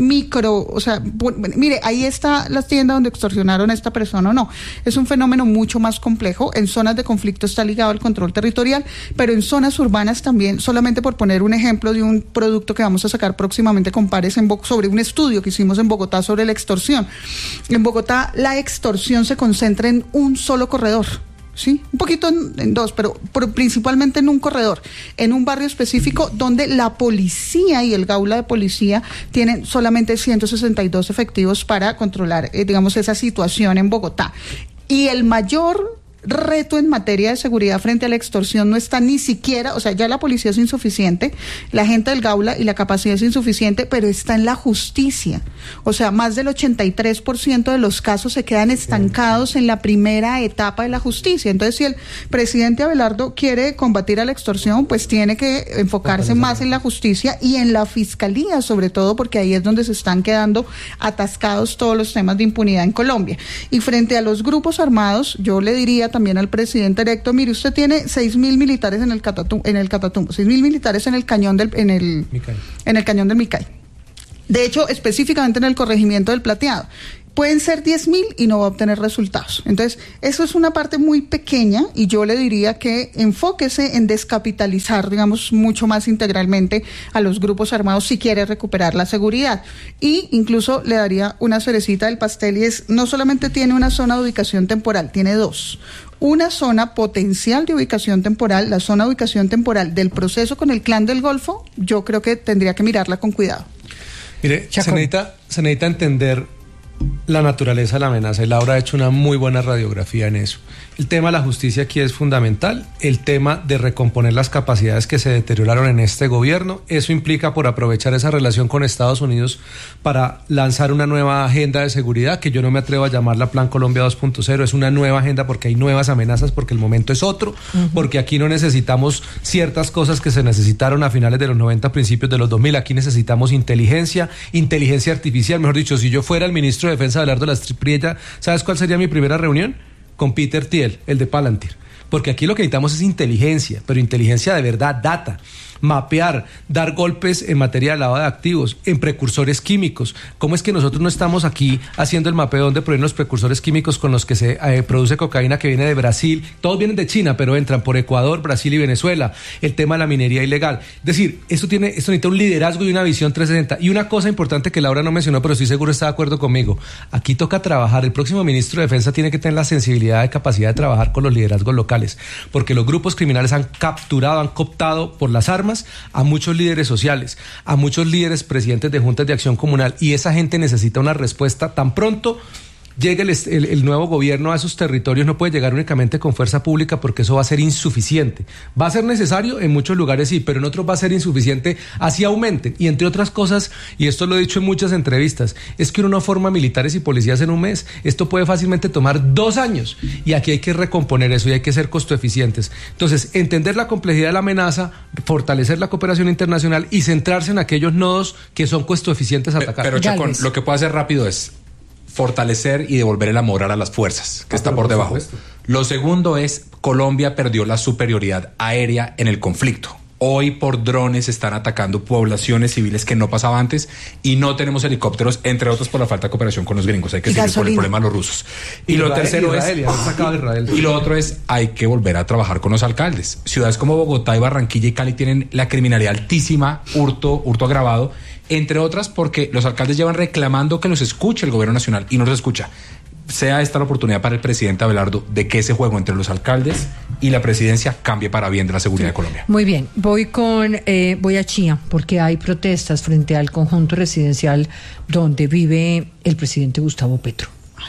mire, ahí está la tienda donde extorsionaron a esta persona o no. Es un fenómeno mucho más complejo. En zonas de conflicto está ligado al control territorial, pero en zonas urbanas también. Solamente por poner un ejemplo de un producto que vamos a sacar próximamente con pares sobre un estudio que hicimos en Bogotá sobre la extorsión. En Bogotá la extorsión se concentra en un solo corredor. Sí, un poquito en dos, pero principalmente en un corredor, en un barrio específico donde la policía y el Gaula de policía tienen solamente 162 efectivos para controlar, digamos, esa situación en Bogotá. Y el mayor reto en materia de seguridad frente a la extorsión no está ni siquiera, o sea, ya la policía es insuficiente, la gente del Gaula y la capacidad es insuficiente, pero está en la justicia. O sea, más del 83% de los casos se quedan estancados en la primera etapa de la justicia. Entonces, si el presidente Abelardo quiere combatir a la extorsión, pues tiene que enfocarse más en la justicia y en la fiscalía, sobre todo, porque ahí es donde se están quedando atascados todos los temas de impunidad en Colombia. Y frente a los grupos armados, yo le diría también al presidente electo, mire, usted tiene 6.000 militares en el Catatumbo, 6.000 militares en el cañón del cañón del Micay. De hecho, específicamente en el corregimiento del Plateado. Pueden ser 10.000 y no va a obtener resultados. Entonces, eso es una parte muy pequeña y yo le diría que enfóquese en descapitalizar, digamos, mucho más integralmente a los grupos armados si quiere recuperar la seguridad. Y incluso le daría una cerecita del pastel y es, no solamente tiene una zona de ubicación temporal, tiene dos. Una zona potencial de ubicación temporal, la zona de ubicación temporal del proceso con el Clan del Golfo, yo creo que tendría que mirarla con cuidado. Mire, se necesita entender la naturaleza de la amenaza y Laura ha hecho una muy buena radiografía en eso. El tema de la justicia aquí es fundamental, el tema de recomponer las capacidades que se deterioraron en este gobierno, eso implica por aprovechar esa relación con Estados Unidos para lanzar una nueva agenda de seguridad que yo no me atrevo a llamarla Plan Colombia 2.0, es una nueva agenda porque hay nuevas amenazas, porque el momento es otro, porque aquí no necesitamos ciertas cosas que se necesitaron a finales de los 90, principios de los 2000, aquí necesitamos inteligencia artificial, mejor dicho, si yo fuera el ministro de Defensa Abelardo de la Espriella, ¿sabes cuál sería mi primera reunión? Con Peter Thiel, el de Palantir. Porque aquí lo que necesitamos es inteligencia, pero inteligencia de verdad, data, mapear, dar golpes en materia de lavado de activos, en precursores químicos. ¿Cómo es que nosotros no estamos aquí haciendo el mapeo de dónde provienen los precursores químicos con los que se produce cocaína que viene de Brasil? Todos vienen de China, pero entran por Ecuador, Brasil y Venezuela. El tema de la minería ilegal. Es decir, esto necesita un liderazgo y una visión 360. Y una cosa importante que Laura no mencionó, pero estoy seguro está de acuerdo conmigo. Aquí toca trabajar. El próximo ministro de Defensa tiene que tener la sensibilidad y capacidad de trabajar con los liderazgos locales, porque los grupos criminales han capturado, han cooptado por las armas a muchos líderes sociales, a muchos líderes presidentes de juntas de acción comunal, y esa gente necesita una respuesta tan pronto llegue el nuevo gobierno a esos territorios. No puede llegar únicamente con fuerza pública porque eso va a ser insuficiente. Va a ser necesario en muchos lugares, sí, pero en otros va a ser insuficiente, así aumenten. Y entre otras cosas, y esto lo he dicho en muchas entrevistas, es que uno no forma militares y policías en un mes. Esto puede fácilmente tomar 2 años y aquí hay que recomponer eso y hay que ser costo eficientes. Entonces, entender la complejidad de la amenaza, fortalecer la cooperación internacional y centrarse en aquellos nodos que son costo eficientes a atacar. Pero Chacón, lo que puede hacer rápido es fortalecer y devolver la moral a las fuerzas, que está por debajo. Lo segundo es, Colombia perdió la superioridad aérea en el conflicto. Hoy por drones están atacando poblaciones civiles que no pasaba antes y no tenemos helicópteros, entre otros por la falta de cooperación con los gringos. Hay que seguir por el problema de los rusos. Y lo tercero y lo otro es, hay que volver a trabajar con los alcaldes. Ciudades como Bogotá y Barranquilla y Cali tienen la criminalidad altísima, hurto agravado, entre otras porque los alcaldes llevan reclamando que los escuche el gobierno nacional y no los escucha. Sea esta la oportunidad para el presidente Abelardo de que ese juego entre los alcaldes y la presidencia cambie para bien de la seguridad de Colombia. Muy bien, voy a Chía, porque hay protestas frente al conjunto residencial donde vive el presidente Gustavo Petro.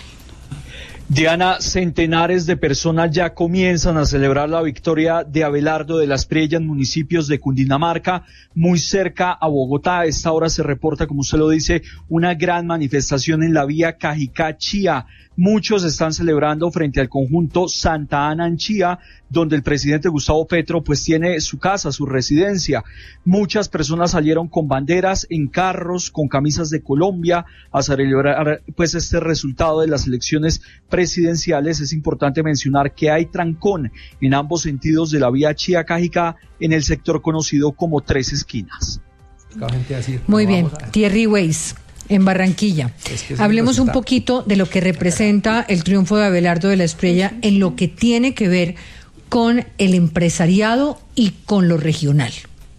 Diana, centenares de personas ya comienzan a celebrar la victoria de Abelardo de la Espriella en municipios de Cundinamarca, muy cerca a Bogotá. A esta hora se reporta, como usted lo dice, una gran manifestación en la vía Cajicá-Chía. Muchos están celebrando frente al conjunto Santa Ana en Chía, donde el presidente Gustavo Petro pues tiene su casa, su residencia. Muchas personas salieron con banderas, en carros, con camisas de Colombia, a celebrar pues este resultado de las elecciones presidenciales. Es importante mencionar que hay trancón en ambos sentidos de la vía Chía-Cajicá en el sector conocido como Tres Esquinas. Muy bien, Thierry Weiss. En Barranquilla. Hablemos un poquito de lo que representa el triunfo de Abelardo de la Espriella en lo que tiene que ver con el empresariado y con lo regional.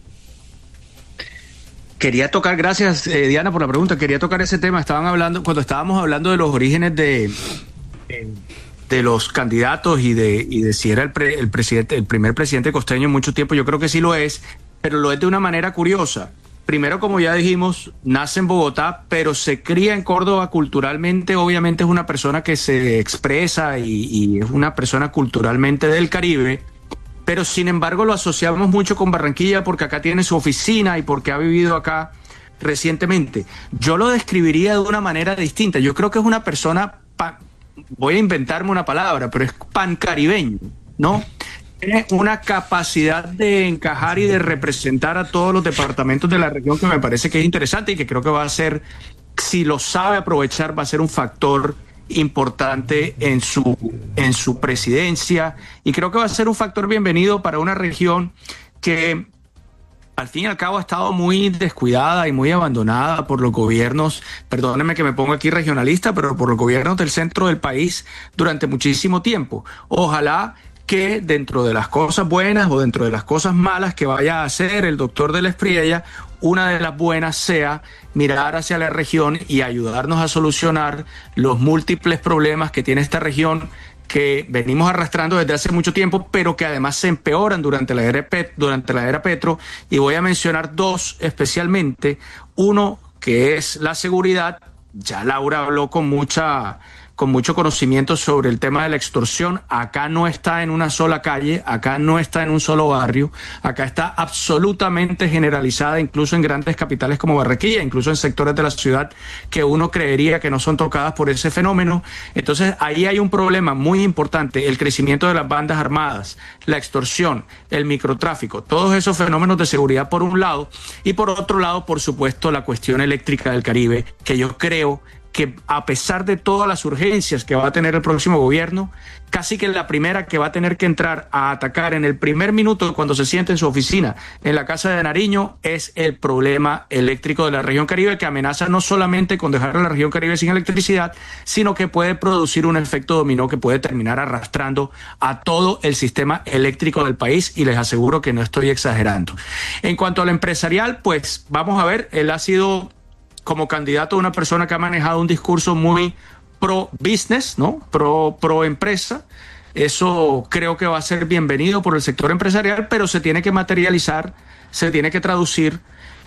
Quería tocar, gracias Diana por la pregunta, quería tocar ese tema. Cuando estábamos hablando de los orígenes de los candidatos y de si era el primer presidente costeño en mucho tiempo, yo creo que sí lo es, pero lo es de una manera curiosa. primero, como ya dijimos, nace en Bogotá, pero se cría en Córdoba culturalmente. Obviamente es una persona que se expresa y es una persona culturalmente del Caribe, pero sin embargo lo asociamos mucho con Barranquilla porque acá tiene su oficina y porque ha vivido acá recientemente. Yo lo describiría de una manera distinta. Yo creo que es una persona, voy a inventarme una palabra, pero es pancaribeño, ¿no? Tiene una capacidad de encajar y de representar a todos los departamentos de la región que me parece que es interesante y que creo que va a ser, si lo sabe aprovechar, va a ser un factor importante en su presidencia, y creo que va a ser un factor bienvenido para una región que al fin y al cabo ha estado muy descuidada y muy abandonada por los gobiernos, perdónenme que me ponga aquí regionalista, pero por los gobiernos del centro del país durante muchísimo tiempo. Ojalá que dentro de las cosas buenas o dentro de las cosas malas que vaya a hacer el doctor de la Espriella, una de las buenas sea mirar hacia la región y ayudarnos a solucionar los múltiples problemas que tiene esta región, que venimos arrastrando desde hace mucho tiempo, pero que además se empeoran durante la era Petro, y voy a mencionar dos especialmente. Uno, que es la seguridad. Ya Laura habló con mucho conocimiento sobre el tema de la extorsión. Acá no está en una sola calle, acá no está en un solo barrio, acá está absolutamente generalizada, incluso en grandes capitales como Barranquilla, incluso en sectores de la ciudad que uno creería que no son tocadas por ese fenómeno. Entonces ahí hay un problema muy importante: el crecimiento de las bandas armadas, la extorsión, el microtráfico, todos esos fenómenos de seguridad por un lado, y por otro lado, por supuesto, la cuestión eléctrica del Caribe, que yo creo que a pesar de todas las urgencias que va a tener el próximo gobierno, casi que la primera que va a tener que entrar a atacar en el primer minuto cuando se siente en su oficina en la Casa de Nariño es el problema eléctrico de la región Caribe, que amenaza no solamente con dejar a la región Caribe sin electricidad, sino que puede producir un efecto dominó que puede terminar arrastrando a todo el sistema eléctrico del país, y les aseguro que no estoy exagerando. En cuanto al empresarial, pues vamos a ver, él ha sido, como candidato, una persona que ha manejado un discurso muy pro business, ¿no? Pro empresa. Eso creo que va a ser bienvenido por el sector empresarial, pero se tiene que materializar, se tiene que traducir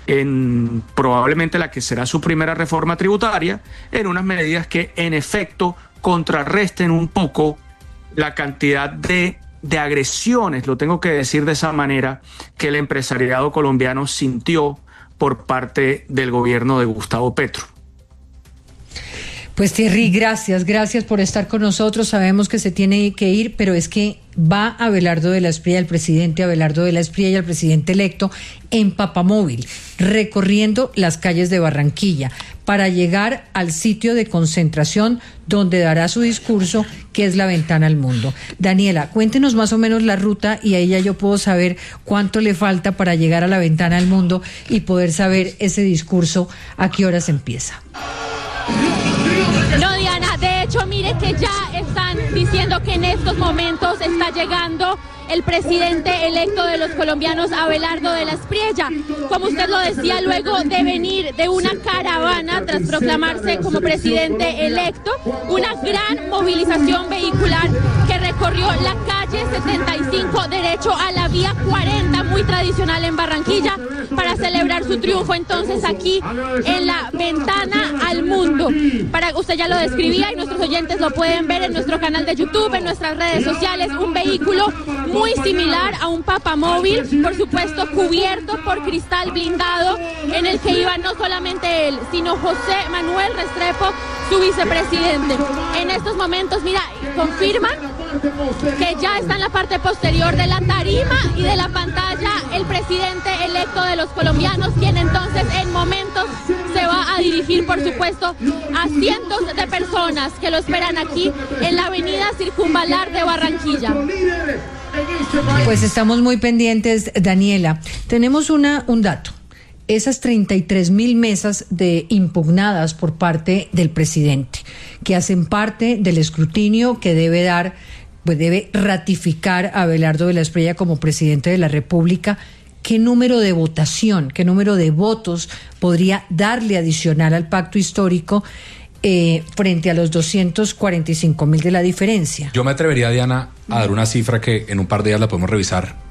en probablemente la que será su primera reforma tributaria, en unas medidas que en efecto contrarresten un poco la cantidad de agresiones, lo tengo que decir de esa manera, que el empresariado colombiano sintió por parte del gobierno de Gustavo Petro. Pues Thierry, gracias por estar con nosotros. Sabemos que se tiene que ir, pero es que va Abelardo de la Espriella, el presidente Abelardo de la Espriella, el presidente electo, en papamóvil, recorriendo las calles de Barranquilla para llegar al sitio de concentración donde dará su discurso, que es la Ventana al Mundo. Daniela, cuéntenos más o menos la ruta, y ahí ya yo puedo saber cuánto le falta para llegar a la Ventana al Mundo y poder saber ese discurso a qué horas empieza. No, Diana, de hecho, mire que ya están diciendo que en estos momentos está llegando el presidente electo de los colombianos, Abelardo de la Espriella. Como usted lo decía, luego de venir de una caravana tras proclamarse como presidente electo, una gran movilización vehicular que recorrió la calle 75 derecho a la vía 40, muy tradicional en Barranquilla, para celebrar su triunfo entonces aquí en la Ventana al Mundo. Usted ya lo describía y nuestros oyentes lo pueden ver en nuestro canal de YouTube, en nuestras redes sociales, un vehículo muy similar a un papamóvil, por supuesto cubierto por cristal blindado, en el que iba no solamente él, sino José Manuel Restrepo, su vicepresidente. En estos momentos, mira, confirman que ya está en la parte posterior de la tarima y de la pantalla el presidente electo de los colombianos, quien entonces en momentos se va a dirigir, por supuesto, a cientos de personas que lo esperan aquí en la avenida Circunvalar de Barranquilla. Pues estamos muy pendientes, Daniela. Tenemos un dato. Esas 33.000 mesas impugnadas por parte del presidente, que hacen parte del escrutinio que debe ratificar a Abelardo de la Espriella como presidente de la República. ¿Qué número de votación, qué número de votos podría darle adicional al pacto histórico frente a los 245.000 de la diferencia? Yo me atrevería, Diana, a dar una cifra que en un par de días la podemos revisar,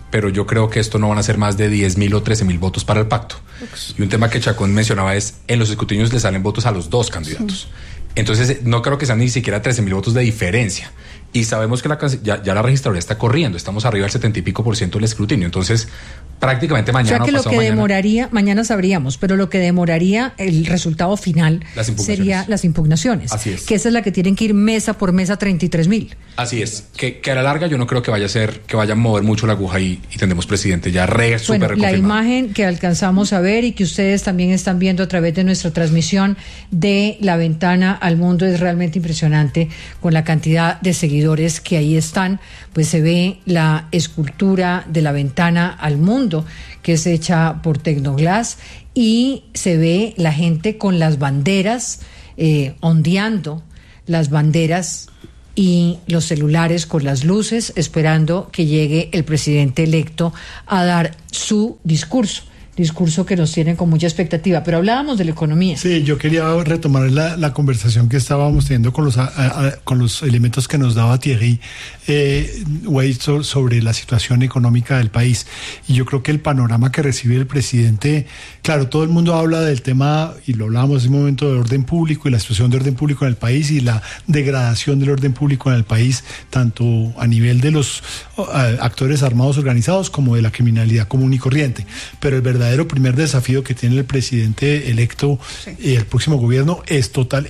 pero yo creo que esto no van a ser más de 10.000 o 13.000 votos para el pacto. Y un tema que Chacón mencionaba es, en los escrutinios le salen votos a los dos candidatos. Entonces, no creo que sean ni siquiera 13.000 votos de diferencia. Y sabemos que ya la registraduría está corriendo, estamos arriba del 70% y pico del escrutinio. Entonces, prácticamente mañana. O sea que lo que demoraría, mañana sabríamos, pero lo que demoraría el resultado final sería las impugnaciones. Así es. Que esa es la que tienen que ir mesa por mesa 33.000. Así es. Que a la larga yo no creo que vaya a mover mucho la aguja y tendremos presidente ya súper reconfirmado. La imagen que alcanzamos a ver y que ustedes también están viendo a través de nuestra transmisión de La Ventana al Mundo es realmente impresionante, con la cantidad de seguidores que ahí están. Pues se ve la escultura de La Ventana al Mundo, que es hecha por Tecnoglass, y se ve la gente con las banderas, ondeando las banderas y los celulares con las luces, esperando que llegue el presidente electo a dar su discurso que nos tienen con mucha expectativa. Pero hablábamos de la economía. Sí, yo quería retomar la conversación que estábamos teniendo con los elementos que nos daba Thierry Wade sobre la situación económica del país. Y yo creo que el panorama que recibe el presidente, claro, todo el mundo habla del tema, y lo hablábamos en un momento, de orden público y la situación de orden público en el país y la degradación del orden público en el país, tanto a nivel de los actores armados organizados como de la criminalidad común y corriente. Pero el verdadero primer desafío que tiene el presidente electo y el próximo gobierno es